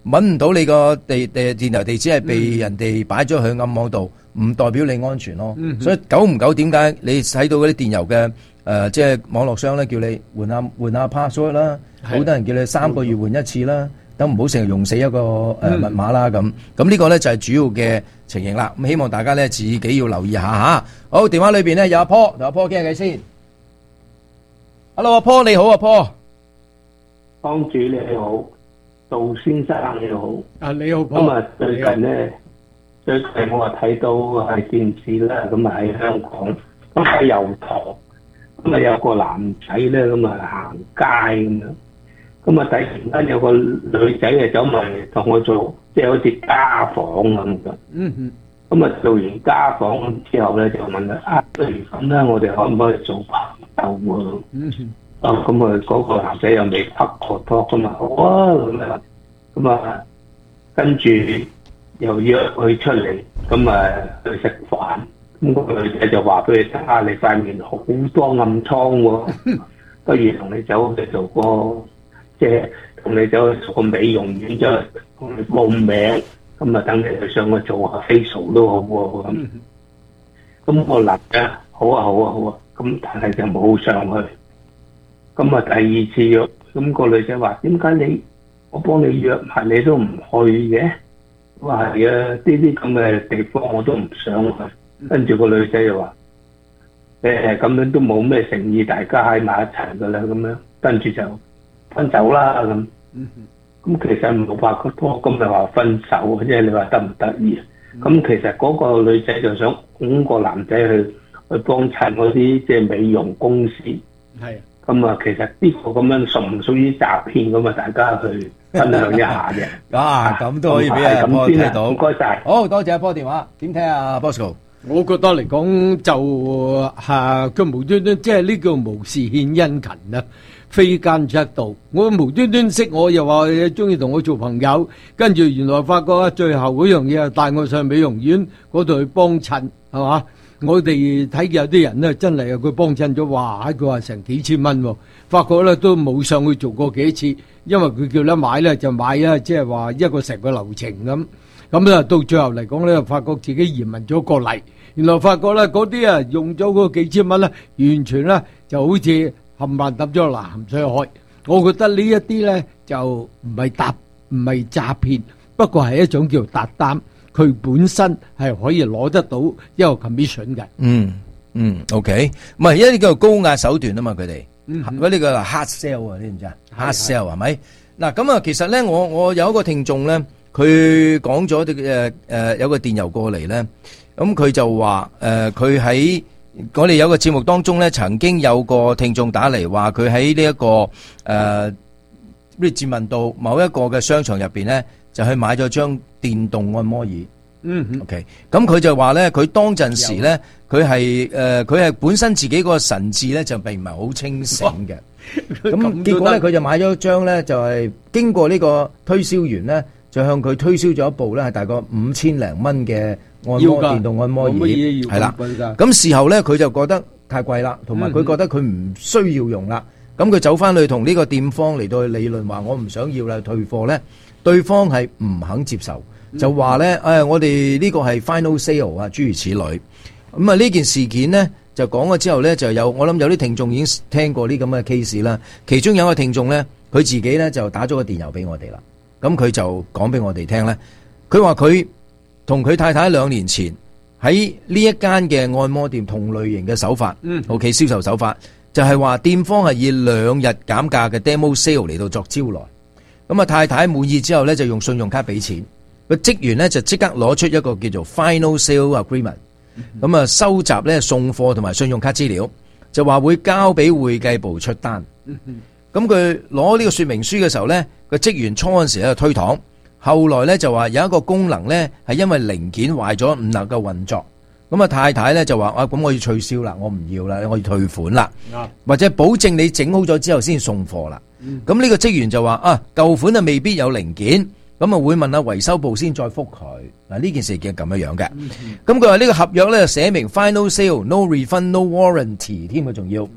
揾唔到你個地誒電郵地址係被人哋擺咗去暗網度，唔代表你安全咯。 嗯、 所以久唔久點解你睇到嗰啲電郵嘅誒即係網絡商咧，叫你換下換下 password 啦，好多人叫你三個月換一次啦。等唔好成日用死一個誒、呃、密碼啦咁，咁呢個咧就係主要嘅情形啦。咁希望大家咧自己要留意下吓。好，電話裏邊咧有阿 Paul，同阿 Paul 傾下偈先。Hello， 阿 Paul 你好，阿 Paul。 幫主你好，杜先生你好。 啊你好 Paul。 咁啊最近咧，最近我啊睇到係電視啦，咁啊喺香港，咁喺油塘，咁啊有個男仔咧咁啊行街咁樣。咁啊！突然間有個女仔啊走埋嚟同我做，即係好似家訪咁嘅。 嗯嗯。 咁啊，做完家訪之後咧，就問佢啊，不如咁啦，我哋可唔可以做朋友啊？ 嗯嗯。 啊，咁啊，嗰個男仔又未拍過拖咁啊，好啊咁啊，咁啊，跟住又約佢出嚟，咁啊去食飯。咁嗰個女仔就話俾佢聽啊，你塊面好多暗瘡喎，不如同你走去做個。即係同你走去做個美容院，就同你報名，咁啊等你去上去做下 facial 都好喎咁。咁我諗嘅好啊好啊好啊，咁但係就冇上去。咁啊第二次約，咁個女仔話：點解你我幫你約埋你都唔去嘅？我話係啊，呢啲咁嘅地方我都唔想去。跟住個女仔就話：誒咁樣都冇咩誠意，大家喺埋一齊噶啦咁樣。跟住就分手啦咁，咁、嗯、其實冇拍過拖，咁咪話分手，即係你話得唔得意？咁、嗯、其實嗰個女仔就想揾個男仔去去幫襯嗰啲即係美容公司， 係。 咁啊，其實呢個咁樣屬唔屬於詐騙咁啊？大家去分享一下嘅。 啊，咁都可以俾阿波睇到。 唔該晒， 好多謝阿波電話。點睇啊 Bosco？ 我覺得嚟講就嚇佢無端端即係呢個無事獻殷勤啊！非奸則盜，我無端端識我又話中意同我做朋友，跟住原來發覺最後嗰樣嘢係帶我上美容院嗰度去幫襯，係嘛？我哋睇有啲人咧真係佢幫襯咗，哇！佢話成幾千蚊喎，發覺咧都冇上去做過幾次，因為佢叫你買咧就買啊，即係話一個成個流程咁。咁咧到最後嚟講咧，發覺自己移民咗過嚟，原來發覺咧嗰啲啊用咗嗰幾千蚊咧，完全咧就好似冚唪唥抌咗落鹹水海。我覺得呢一啲咧就唔係搭唔係詐騙，不過係一種叫搭單，佢本身係可以攞得到一個 commission 嘅。 嗯嗯 ，OK， 唔係，因為呢個高壓手段啊嘛，佢哋， 嗯， 嗰啲叫 hard sell 啊，你知唔知啊？hard sell 係咪？嗱咁啊，其實咧，我我有一個聽眾咧，佢講咗啲誒誒有個電郵過嚟咧，咁佢就話誒佢喺我哋有個節目當中咧，曾經有個聽眾打嚟話佢喺呢一個誒咩自問到某一個嘅商場入邊咧，就去買咗張電動按摩椅。 嗯 ，OK， 咁佢就話咧，佢當陣時咧，佢係誒佢係本身自己個神智咧就並唔係好清醒嘅。咁結果咧，佢就買咗張咧，就係經過呢個推銷員咧，就向佢推銷咗一部咧，係大概五千零蚊嘅按摩電動按摩椅，係啦。咁事後咧，佢就覺得太貴啦，同埋佢覺得佢唔需要用啦。咁佢走翻去同呢個店方嚟到去理論，話我唔想要啦，退貨咧，對方係唔肯接受，就話咧，誒，我哋呢個係 final sale 啊，諸如此類。咁啊，呢件事件咧。就講咗之後咧，就有我諗有啲聽眾已經聽過呢咁嘅 case 啦。其中有一個聽眾咧，佢自己咧就打咗個電郵俾我哋啦。咁佢就講俾我哋聽咧，佢話佢同佢太太兩年前喺呢一間嘅按摩店同類型嘅手法，嗯，OK 銷售手法就係話店方係以兩日減價嘅 demo sale 嚟到作招來。咁啊，太太滿意之後咧，就用信用卡俾錢，個職員咧就即刻攞出一個叫做 final sale agreement。咁啊，收集咧送貨同埋信用卡資料，就話會交俾會計部出單。咁佢攞呢個說明書嘅時候咧，個職員初嗰陣時喺度推搪，後來咧就話有一個功能咧係因為零件壞咗唔能夠運作。咁啊，太太咧就話啊，咁我要取消啦，我唔要啦，我要退款啦，或者保證你整好咗之後先送貨啦。咁呢個職員就話啊，舊款啊未必有零件。咁啊，會問下維修部先再覆佢。嗱，呢件事嘅咁樣樣嘅。咁佢話呢個合約咧寫明 final sale no refund no warranty 添啊，仲要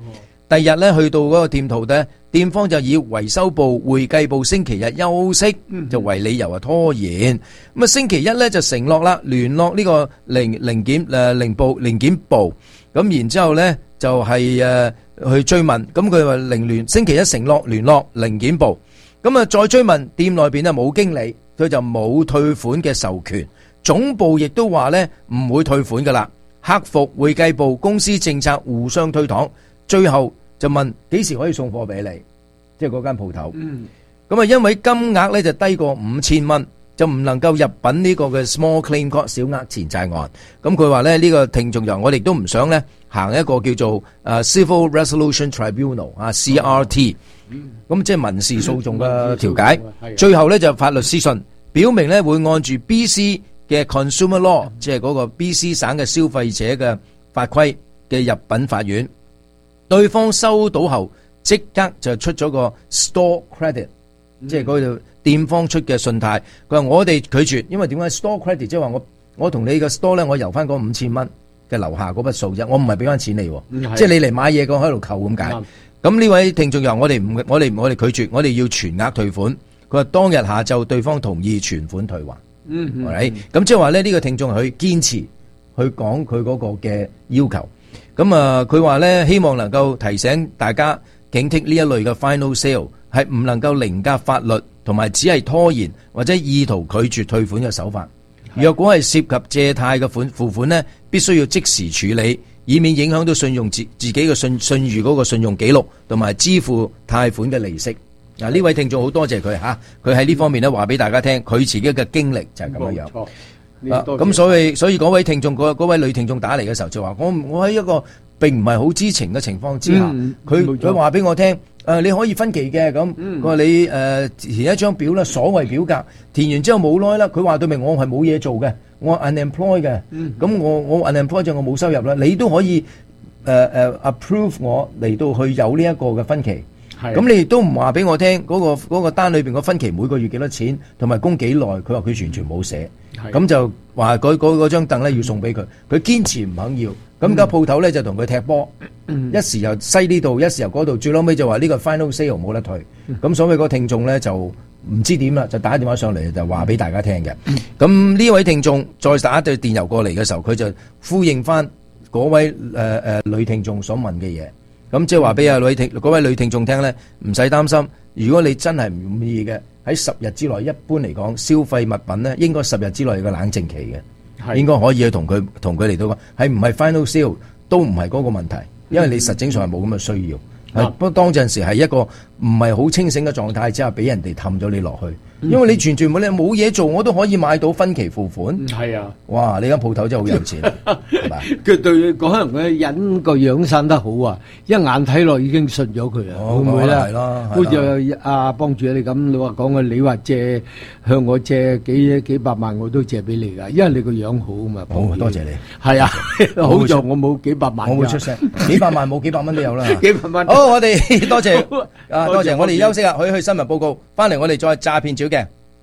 第日咧去到嗰個店鋪咧，店方就以維修部、會計部星期日休息就為理由啊拖延。咁啊星期一咧就承諾啦，聯絡呢個零零檢誒零部零檢部，咁然之後咧就係誒去追問，咁佢話零聯星期一承諾聯絡零檢部，咁啊再追問店內邊啊冇經理，佢就冇退款嘅授權，總部亦都話咧唔會退款噶啦。客服、會計部、公司政策互相推搪，最後就問幾時可以送貨俾你，即係嗰間鋪頭。咁啊，因為金額咧就低過五千蚊，就唔能夠入稟呢個嘅 small claim court 小額錢債案。咁佢話咧呢個聽眾就我哋都唔想咧行一個叫做誒 Civil Resolution Tribunal 啊 C R T，咁即係民事訴訟嘅調解。最後咧就發律師信，表明咧會按住 B C 嘅 Consumer Law， 即係嗰個 B C 省嘅消費者嘅法規嘅入稟法院，對方收到後即刻就出咗個 Store Credit，、嗯、即係嗰度店方出嘅信貸。佢話我哋拒絕，因為點解 Store Credit 即係話我我同你嘅 store 咧，我由翻嗰五千蚊嘅樓下嗰筆數啫，我唔係俾翻錢你，嗯、即係你嚟買嘢個喺度扣咁解。咁、嗯、呢位聽眾又話我哋唔我哋我哋拒絕，我哋要全額退款。佢話當日下晝對方同意全款退還。嗯，係咪？咁即係話咧，呢個聽眾佢堅持去講佢嗰個嘅要求。咁啊，佢話咧希望能夠提醒大家警惕呢一類嘅 final sale 係唔能夠凌駕法律，同埋只係拖延或者意圖拒絕退款嘅手法。若果係涉及借貸嘅款付款呢，必須要即時處理，以免影響到信用自自己嘅信信譽嗰個信用記錄，同埋支付貸款嘅利息。嗱，呢位聽眾好多謝佢嚇，佢喺呢方面咧話俾大家聽，佢自己嘅經歷就係咁樣樣。咁所以所以嗰位聽眾嗰嗰位女聽眾打嚟嘅時候就話：我我喺一個並唔係好知情嘅情況之下，佢佢話俾我聽，誒你可以分期嘅咁。佢話你誒填一張表啦，所謂表格填完之後冇耐啦，佢話對明我係冇嘢做嘅，我 unemployed 嘅。咁我我 unemployed 就我冇收入啦，你都可以誒誒 approve 我嚟到去有呢一個嘅分期。咁你亦都唔話俾我聽嗰個嗰個單裏邊個分期每個月幾多錢，同埋供幾耐？佢話佢完全冇寫，咁就話嗰嗰嗰張凳咧要送俾佢，佢堅持唔肯要。咁間鋪頭咧就同佢踢波，一時又西呢度，一時又嗰度，最撈尾就話呢個 final sale 冇得退。咁所以嗰個聽眾咧就唔知點啦，就打電話上嚟就話俾大家聽嘅。咁呢位聽眾再打對電郵過嚟嘅時候，佢就呼應翻嗰位誒誒女聽眾所問嘅嘢。咁即係話俾阿女聽嗰位女聽眾聽咧，唔使擔心。如果你真係唔滿意嘅，喺十日之內，一般嚟講消費物品咧，應該十日之內有個冷靜期嘅，應該可以去同佢同佢嚟到講，係唔係 final sale 都唔係嗰個問題，因為你實證上係冇咁嘅需要。不過當陣時係一個唔係好清醒嘅狀態之下，俾人哋氹咗你落去。因為你全全冇你冇嘢做，我都可以買到分期付款。係啊，哇！你間鋪頭真係好有錢，係嘛？佢對可能佢人個樣生得好啊，一眼睇落已經信咗佢啊，會唔會咧？係咯，好似阿幫主你咁，你話講嘅，你話借向我借幾幾百萬，我都借俾你㗎，因為你個樣好啊嘛。好，多謝你。係啊，好在我冇幾百萬，我會出聲。幾百萬冇幾百蚊都有啦。幾百蚊。好，我哋多謝啊，多謝。我哋休息啊，可以去新聞報告，翻嚟我哋再詐騙照。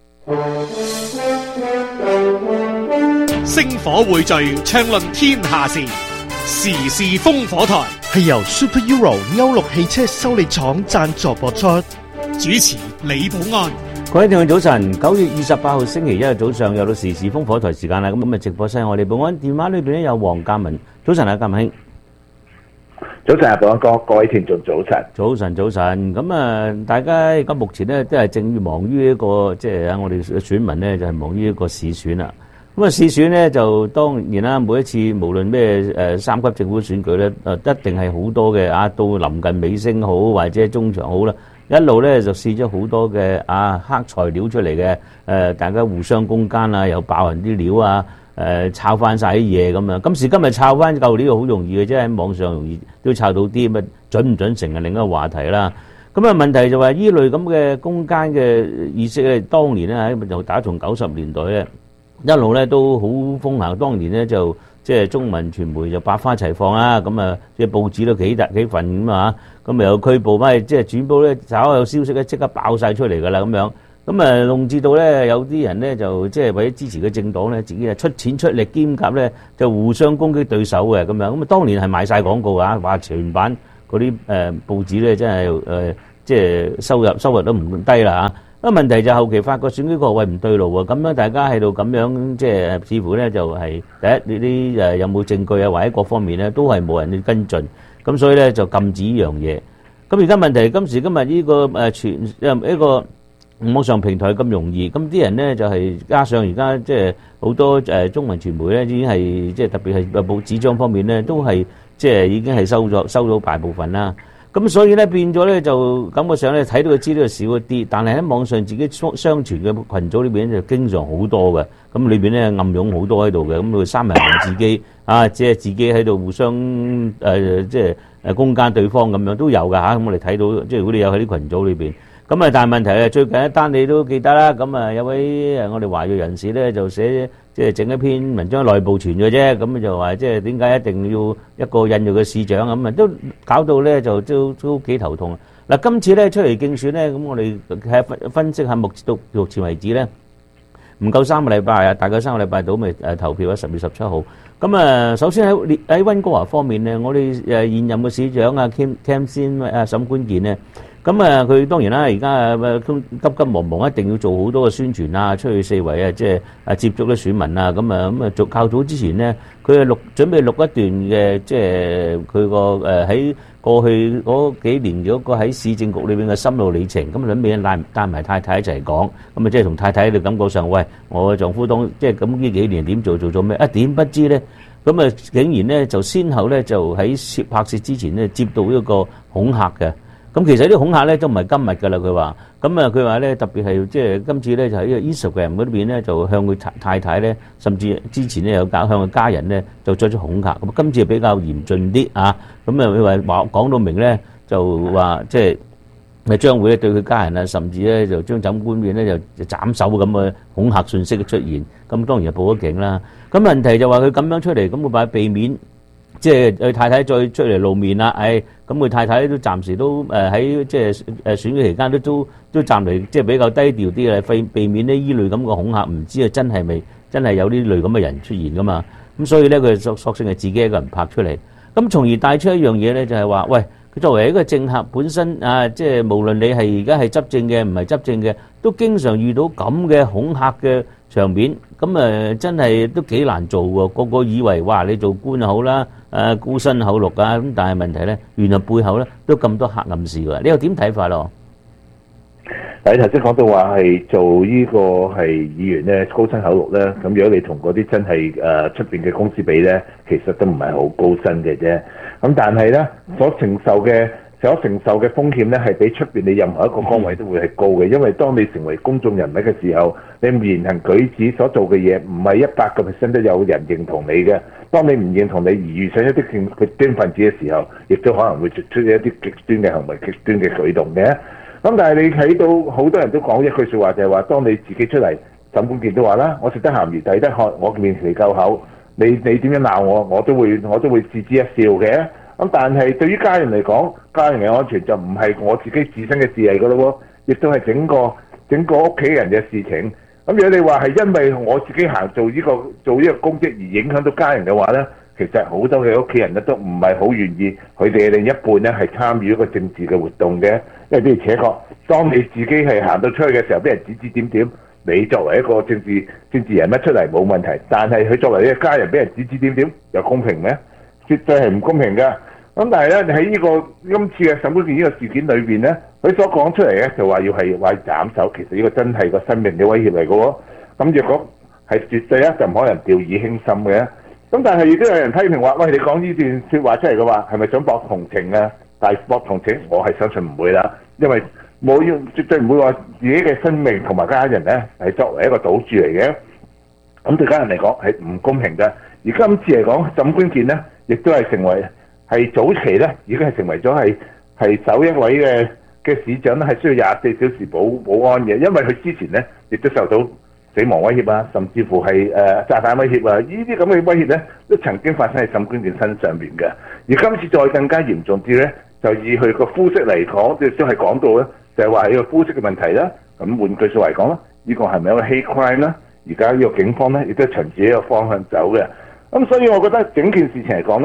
星火匯聚，暢論天下事，時事烽火台係由 Super Euro 歐陸汽車修理廠贊助播出。 主持李保安。 各位聽眾早晨，九月二十八號星期一嘅早上又到時事烽火台時間啦。咁咁啊，直播室我哋保安電話裏邊咧有黃鑑文。早晨啊，鑑文兄。 早晨啊，保安哥，各位聽眾早晨。 早晨，早晨。咁啊，大家而家目前咧都係正忙於一個，即係啊，我哋選民咧就係忙於一個市選啦。咁啊，市選咧就當然啦，每一次無論咩誒三級政府選舉咧，誒一定係好多嘅啊，到臨近尾聲好或者中場好啦，一路咧就試咗好多嘅啊黑材料出嚟嘅，誒大家互相攻堅啊，又爆人啲料啊。誒抄翻晒啲嘢咁樣，今時今日抄翻舊料好容易嘅，即係喺網上容易都抄到啲，咁啊準唔準成係另一個話題啦。咁啊問題就話依類咁嘅攻堅嘅意識咧，當年咧喺就打從九十年代咧一路咧都好風行，當年咧就即係中文傳媒就百花齊放啦，咁啊即係報紙都幾大幾份咁啊，咁啊有拘捕翻，即係轉報咧稍有消息咧即刻爆晒出嚟㗎啦咁樣。咁啊，弄至到咧有啲人咧就即係為咗支持嘅政黨咧，自己係出錢出力兼夾咧，就互相攻擊對手嘅咁樣。咁啊，當年係賣晒廣告啊，話全版嗰嗰啲誒報紙咧，真係誒、呃、即係收入收入都唔低啦嚇。咁問題就後期發覺選舉個位唔對路喎，咁樣大家喺度咁樣即係似乎咧就係、是、第一呢啲誒有冇證據啊，或者各方面咧都係冇人去跟進，咁所以咧就禁止呢樣嘢。咁而家問題今時今日呢個誒傳誒一個網上平台咁容易，咁啲人咧就係、是、加上而家即係好多誒中文傳媒咧已經係即係特別係報紙張方面咧都係即係已經係收咗收到大部分啦。咁所以咧變咗咧就感覺上咧睇到嘅資料少一啲，但係喺網上自己相相傳嘅群組裏邊就經常好多嘅，咁裏邊咧暗湧好多喺度嘅，咁佢三人行自己啊，即係自己喺度互相誒、呃、即係誒攻訐對方咁樣都有㗎嚇，咁、啊、我哋睇到即係如果你有喺啲群組裏邊。咁啊，但係問題係最近一單你都記得啦。咁啊，有位誒我哋華裔人士咧就寫即係整一篇文章內部傳嘅啫。咁就話即係點解一定要一個印裔嘅市長咁啊？都搞到咧就都都幾頭痛。嗱，今次咧出嚟競選咧，咁我哋睇分分析下目到目前為止咧，唔夠三個禮拜啊，大概三個禮拜到咪誒投票啊，十月十七號。咁啊，首先喺喺溫哥華方面咧，我哋誒現任嘅市長啊 Kim Kam 先啊沈冠健咧。咁啊，佢當然啦，而家誒急急忙忙，一定要做好多嘅宣傳啊，出去四圍啊，即係啊接觸啲選民啊，咁啊咁啊，做較早之前咧，佢係錄準備錄一段嘅，即係佢個誒喺過去嗰幾年嗰個喺市政局裏邊嘅心路里程，咁準備帶帶埋太太一齊講，咁啊即係同太太喺度感覺上，喂，我丈夫當即係咁呢幾年點做做咗咩？一點不知咧，咁啊竟然咧就先後咧就喺攝拍攝之前咧接到一個恐嚇嘅。咁其實啲恐嚇咧都唔係今日㗎啦，佢話，咁啊佢話咧特別係即係今次咧就喺個 Instagram 嗰邊咧就向佢太太咧，甚至之前咧有搞向佢家人咧就作出恐嚇，咁今次比較嚴峻啲啊，咁啊佢話話講到明咧就話即係咪將會咧對佢家人啊，甚至咧就將枕冠冕咧就斬手咁嘅恐嚇訊息嘅出現，咁當然係報咗警啦。咁問題就話佢咁樣出嚟，咁佢話避免。即係佢太太再出嚟露面啦，誒咁佢太太都暫時都誒喺即係誒選舉期間都都都暫嚟即係比較低調啲嘅，避避免呢依類咁嘅恐嚇，唔知啊真係咪真係有呢類咁嘅人出現噶嘛？咁所以咧佢索索性係自己一個人拍出嚟，咁從而帶出一樣嘢咧就係話，喂佢作為一個政客本身啊，即係無論你係而家係執政嘅唔係執政嘅，都經常遇到咁嘅恐嚇嘅場面，咁誒真係都幾難做喎。個個以為哇你做官就好啦。誒孤身厚祿啊！咁但係問題咧，原來背後咧都咁多黑暗事㗎。你又點睇法咯？ 你頭先講到話係做呢個係議員咧，高薪厚祿咧，咁如果你同嗰啲真係誒出邊嘅公司比咧，其實都唔係好高薪嘅啫。咁但係咧，所承受嘅所承受嘅風險咧，係比出邊你任何一個崗位都會係高嘅。因為當你成為公眾人物嘅時候，你言行舉止所做嘅嘢，唔係一百個 percent 都有人認同你嘅。當你唔認同你而遇上一啲極端分子嘅時候，亦都可能會做出一啲極端嘅行為、極端嘅舉動嘅。咁但係你睇到好多人都講一句説話，就係話：當你自己出嚟，沈冠健都話啦，我食得鹹魚抵得渴，我面皮夠厚，你你點樣鬧我，我都會我都會置之一笑嘅。咁但係對於家人嚟講，家人嘅安全就唔係我自己自身嘅事嚟㗎咯喎，亦都係整個整個屋企人嘅事情。咁如果你話係因為我自己行做呢個做呢個公職而影響到家人嘅話咧，其實好多嘅屋企人咧都唔係好願意佢哋嘅另一半咧係參與一個政治嘅活動嘅，因為的而且確，當你自己係行到出去嘅時候，俾人指指點點，你作為一個政治政治人物出嚟冇問題，但係佢作為一個家人俾人指指點點，又公平咩？絕對係唔公平㗎。咁但係咧喺呢個今次嘅沈冠健呢個事件裏邊咧，佢所講出嚟咧就話要係話斬手，其實呢個真係個生命嘅威脅嚟嘅喎。咁若果係絕對咧就唔可能掉以輕心嘅。咁但係亦都有人批評話：喂，你講呢段説話出嚟嘅話，係咪想博同情啊？但係博同情，我係相信唔會啦，因為冇要絕對唔會話自己嘅生命同埋家人咧係作為一個賭注嚟嘅。咁對家人嚟講係唔公平嘅。而今次嚟講，沈冠健咧亦都係成為。係早期咧，已經係成為咗係係首一位嘅嘅市長咧，係需要廿四小時保保安嘅，因為佢之前咧亦都受到死亡威脅啊，甚至乎係誒、呃、炸彈威脅啊，呢啲咁嘅威脅咧都曾經發生喺沈冠健身上邊嘅。而今次再更加嚴重啲咧，就以佢個膚色嚟講，亦都係講到咧，就係話係個膚色嘅問題啦。咁換句説話嚟講啦，呢、這個係咪一個 hate crime 咧？而家呢個警方咧亦都循住呢個方向走嘅。咁所以我覺得整件事情嚟講咧。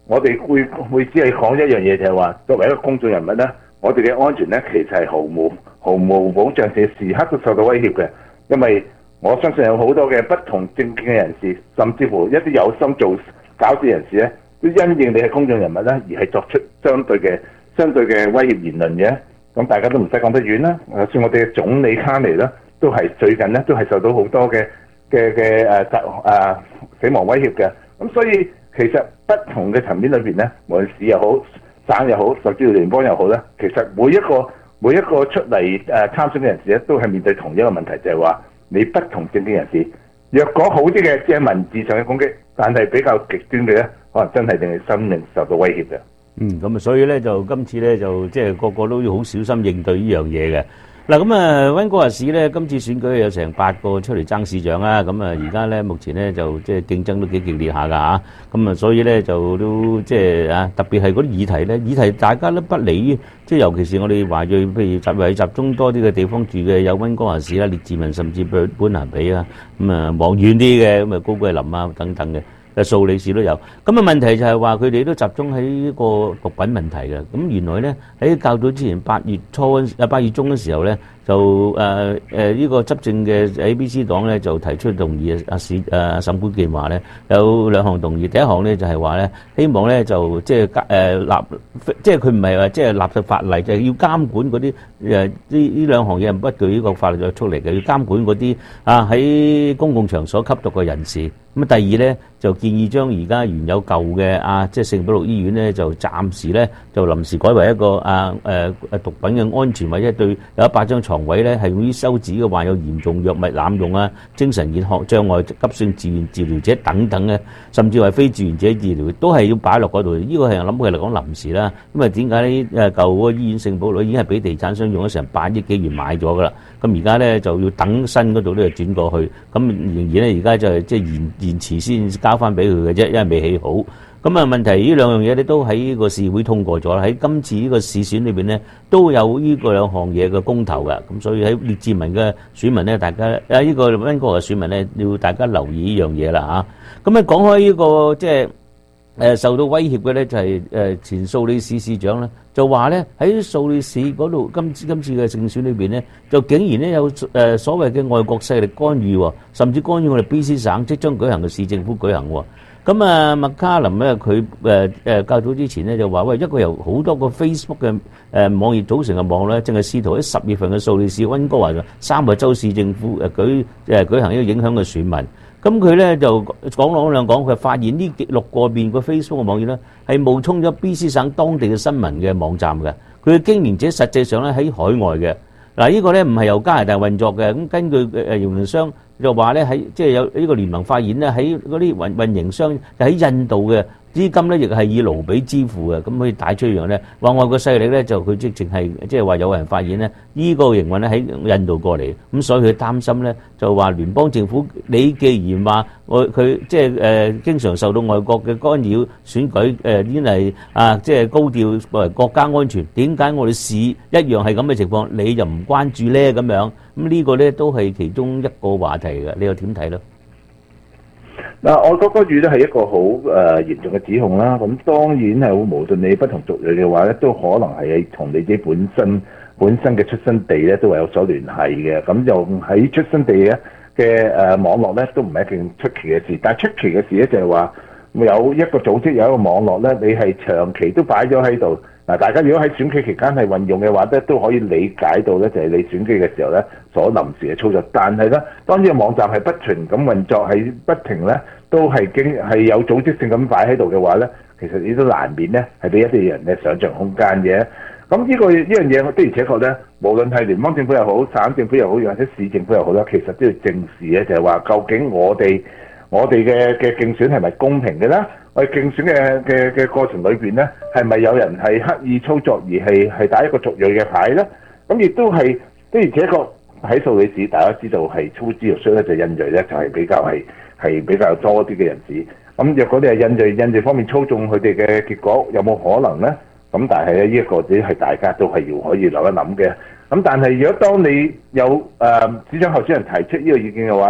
我哋會會只係講一樣嘢，就係話作為一個公眾人物咧，我哋嘅安全咧其實係毫無毫無保障，嘅時刻都受到威脅嘅。因為我相信有好多嘅不同政見嘅人士，甚至乎一啲有心做搞事人士咧，都因應你係公眾人物咧，而係作出相對嘅相對嘅威脅言論嘅。咁大家都唔使講得遠啦，就算我哋嘅總理卡尼啦，都係最近咧都係受到好多嘅嘅嘅誒誒死亡威脅嘅。咁所以其實不同嘅層面裏邊咧，無論市又好、省又好，甚至乎聯邦又好咧，其實每一個每一個出嚟誒參選嘅人士咧，都係面對同一個問題，就係話你不同政見人士，若果好啲嘅即係文字上嘅攻擊，但係比較極端嘅咧，可能真係令你生命受到威脅嘅。 嗯，咁啊，所以咧就今次咧就即係個個都要好小心應對呢樣嘢嘅。嗱，咁啊，溫哥華市咧今次選舉有成八個出嚟爭市長啊，咁啊而家咧目前咧就即係競爭都幾激烈下㗎嚇，咁啊所以咧就都即係啊特別係嗰啲議題咧，議題大家都不理，即係尤其是我哋華裔，譬如集為集中多啲嘅地方住嘅有溫哥華市啦、列治文甚至本本蘭比啊，咁啊望遠啲嘅咁啊高桂林啊等等嘅。誒數理市都有，咁啊問題就係話佢哋都集中喺呢個毒品問題嘅。咁原來咧喺較早之前八月初啊八月中嘅時候咧，就誒誒呢個執政嘅 A B C 黨咧就提出動議啊市誒沈冠健話咧有兩項動議，第一項咧就係話咧希望咧就即係誒立即係佢唔係話即係立咗法例，就係要監管嗰啲誒呢呢兩項嘢唔不具呢個法律約束力嘅，要監管嗰啲啊喺公共場所吸毒嘅人士。咁啊第二咧就建議將而家原有舊嘅啊即係聖保祿醫院咧就暫時咧就臨時改為一個啊誒誒毒品嘅安全或者對有一百張床位咧係用於收治嘅患有嚴重藥物濫用啊、精神健康障礙急性自願治療者等等嘅，甚至係非自願者治療都係要擺落嗰度。呢個係諗佢嚟講臨時啦。咁啊點解呢？誒舊嗰個醫院聖保祿已經係俾地產商用咗成八億幾元買咗㗎啦。咁而家咧就要等新嗰度咧就轉過去。咁仍然咧而家就係即係延延遲先交翻俾佢嘅啫，因為未起好。咁啊問題呢兩樣嘢咧都喺呢個市會通過咗啦。喺今次呢個市選裏邊咧都有呢個兩項嘢嘅公投㗎。咁所以喺列治文嘅選民咧，大家啊呢個溫哥華嘅選民咧要大家留意呢樣嘢啦嚇。咁啊講開呢個即係誒受到威脅嘅咧就係誒前素里市市長咧就話咧喺素里市嗰度今次今次嘅競選裏邊咧就竟然咧有誒所謂嘅外國勢力干預，甚至干預我哋 B C 省即將舉行嘅市政府舉行。咁啊麥卡林咧佢誒誒較早之前咧就話喂一個由好多個 Facebook 嘅誒網頁組成嘅網咧，正係試圖喺十月份嘅素里市溫哥華嘅三個州市政府誒舉誒舉行一個影響嘅選民。咁佢咧就講兩兩講，佢發現呢六個邊個 Facebook 嘅網頁咧係冒充咗 B C 省當地嘅新聞嘅網站嘅，佢嘅經營者實際上咧喺海外嘅。嗱呢個咧唔係由加拿大運作嘅，咁根據誒營運商就話咧喺即係有呢個聯盟發現咧喺嗰啲運運營商喺印度嘅資金咧亦係以盧比支付嘅，咁可以帶出一樣咧，話外國勢力咧就佢即淨係即係話有人發現咧呢個營運咧喺印度過嚟，咁所以佢擔心咧就話聯邦政府你既然話我佢即係誒經常受到外國嘅干擾選舉誒已經係啊即係高調作為國家安全，點解我哋市一樣係咁嘅情況你就唔關注咧咁樣？咁呢個咧都係其中一個話題嘅，你又點睇咧？ 嗱，我覺得語咧係一個好誒嚴重嘅指控啦。咁當然係無論你不同族裔嘅話咧，都可能係同你自己本身本身嘅出生地咧都係有所聯繫嘅。咁就喺出生地嘅嘅誒網絡咧，都唔係一件出奇嘅事。但係出奇嘅事咧就係話有一個組織有一個網絡咧，你係長期都擺咗喺度。嗱，大家如果喺選舉期間係運用嘅話咧，都可以理解到咧，就係你選舉嘅時候咧所臨時嘅操作。但係咧，當呢個網站係不停咁運作，係不停咧都係經係有組織性咁擺喺度嘅話咧，其實你都難免咧係俾一啲人嘅想像空間嘅。咁呢、呢個呢樣嘢的而且確咧，無論係聯邦政府又好、省政府又好，或者市政府又好啦，其實都要正視咧，就係話究竟我哋我哋嘅嘅競選係咪公平嘅咧？我哋競選嘅嘅嘅過程裏邊咧，係咪有人係刻意操作而係係打一個族裔嘅牌咧？咁亦都係的而且確喺素里市，大家知道係粗枝肉衰咧，就印裔咧就係比較係係比較多啲嘅人士。咁若果你係印裔印裔方面操縱佢哋嘅結果，有冇可能咧？咁但係咧呢一個只係大家都係要可以諗一諗嘅。咁但係如果當你有誒市長候選人提出呢個意見嘅話咧，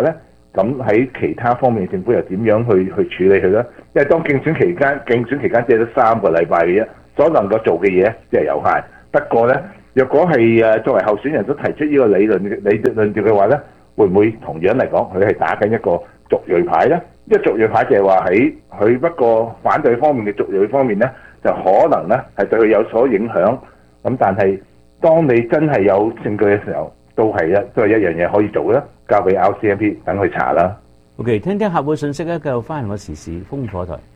咁喺其他方面政府又點樣去去處理佢咧？因為當競選期間，競選期間只係得三個禮拜嘅啫，所能夠做嘅嘢即係有限。不過咧，若果係誒作為候選人都提出呢個理論理論調嘅話咧，會唔會同樣嚟講，佢係打緊一個族裔牌咧？因為族裔牌就係話喺佢不過反對方面嘅族裔方面咧，就可能咧係對佢有所影響。咁但係當你真係有證據嘅時候，都係一都係一樣嘢可以做啦，交俾 R C M P 等佢查啦。 OK， 聽聽客戶信息咧，繼續翻嚟我時事風火台。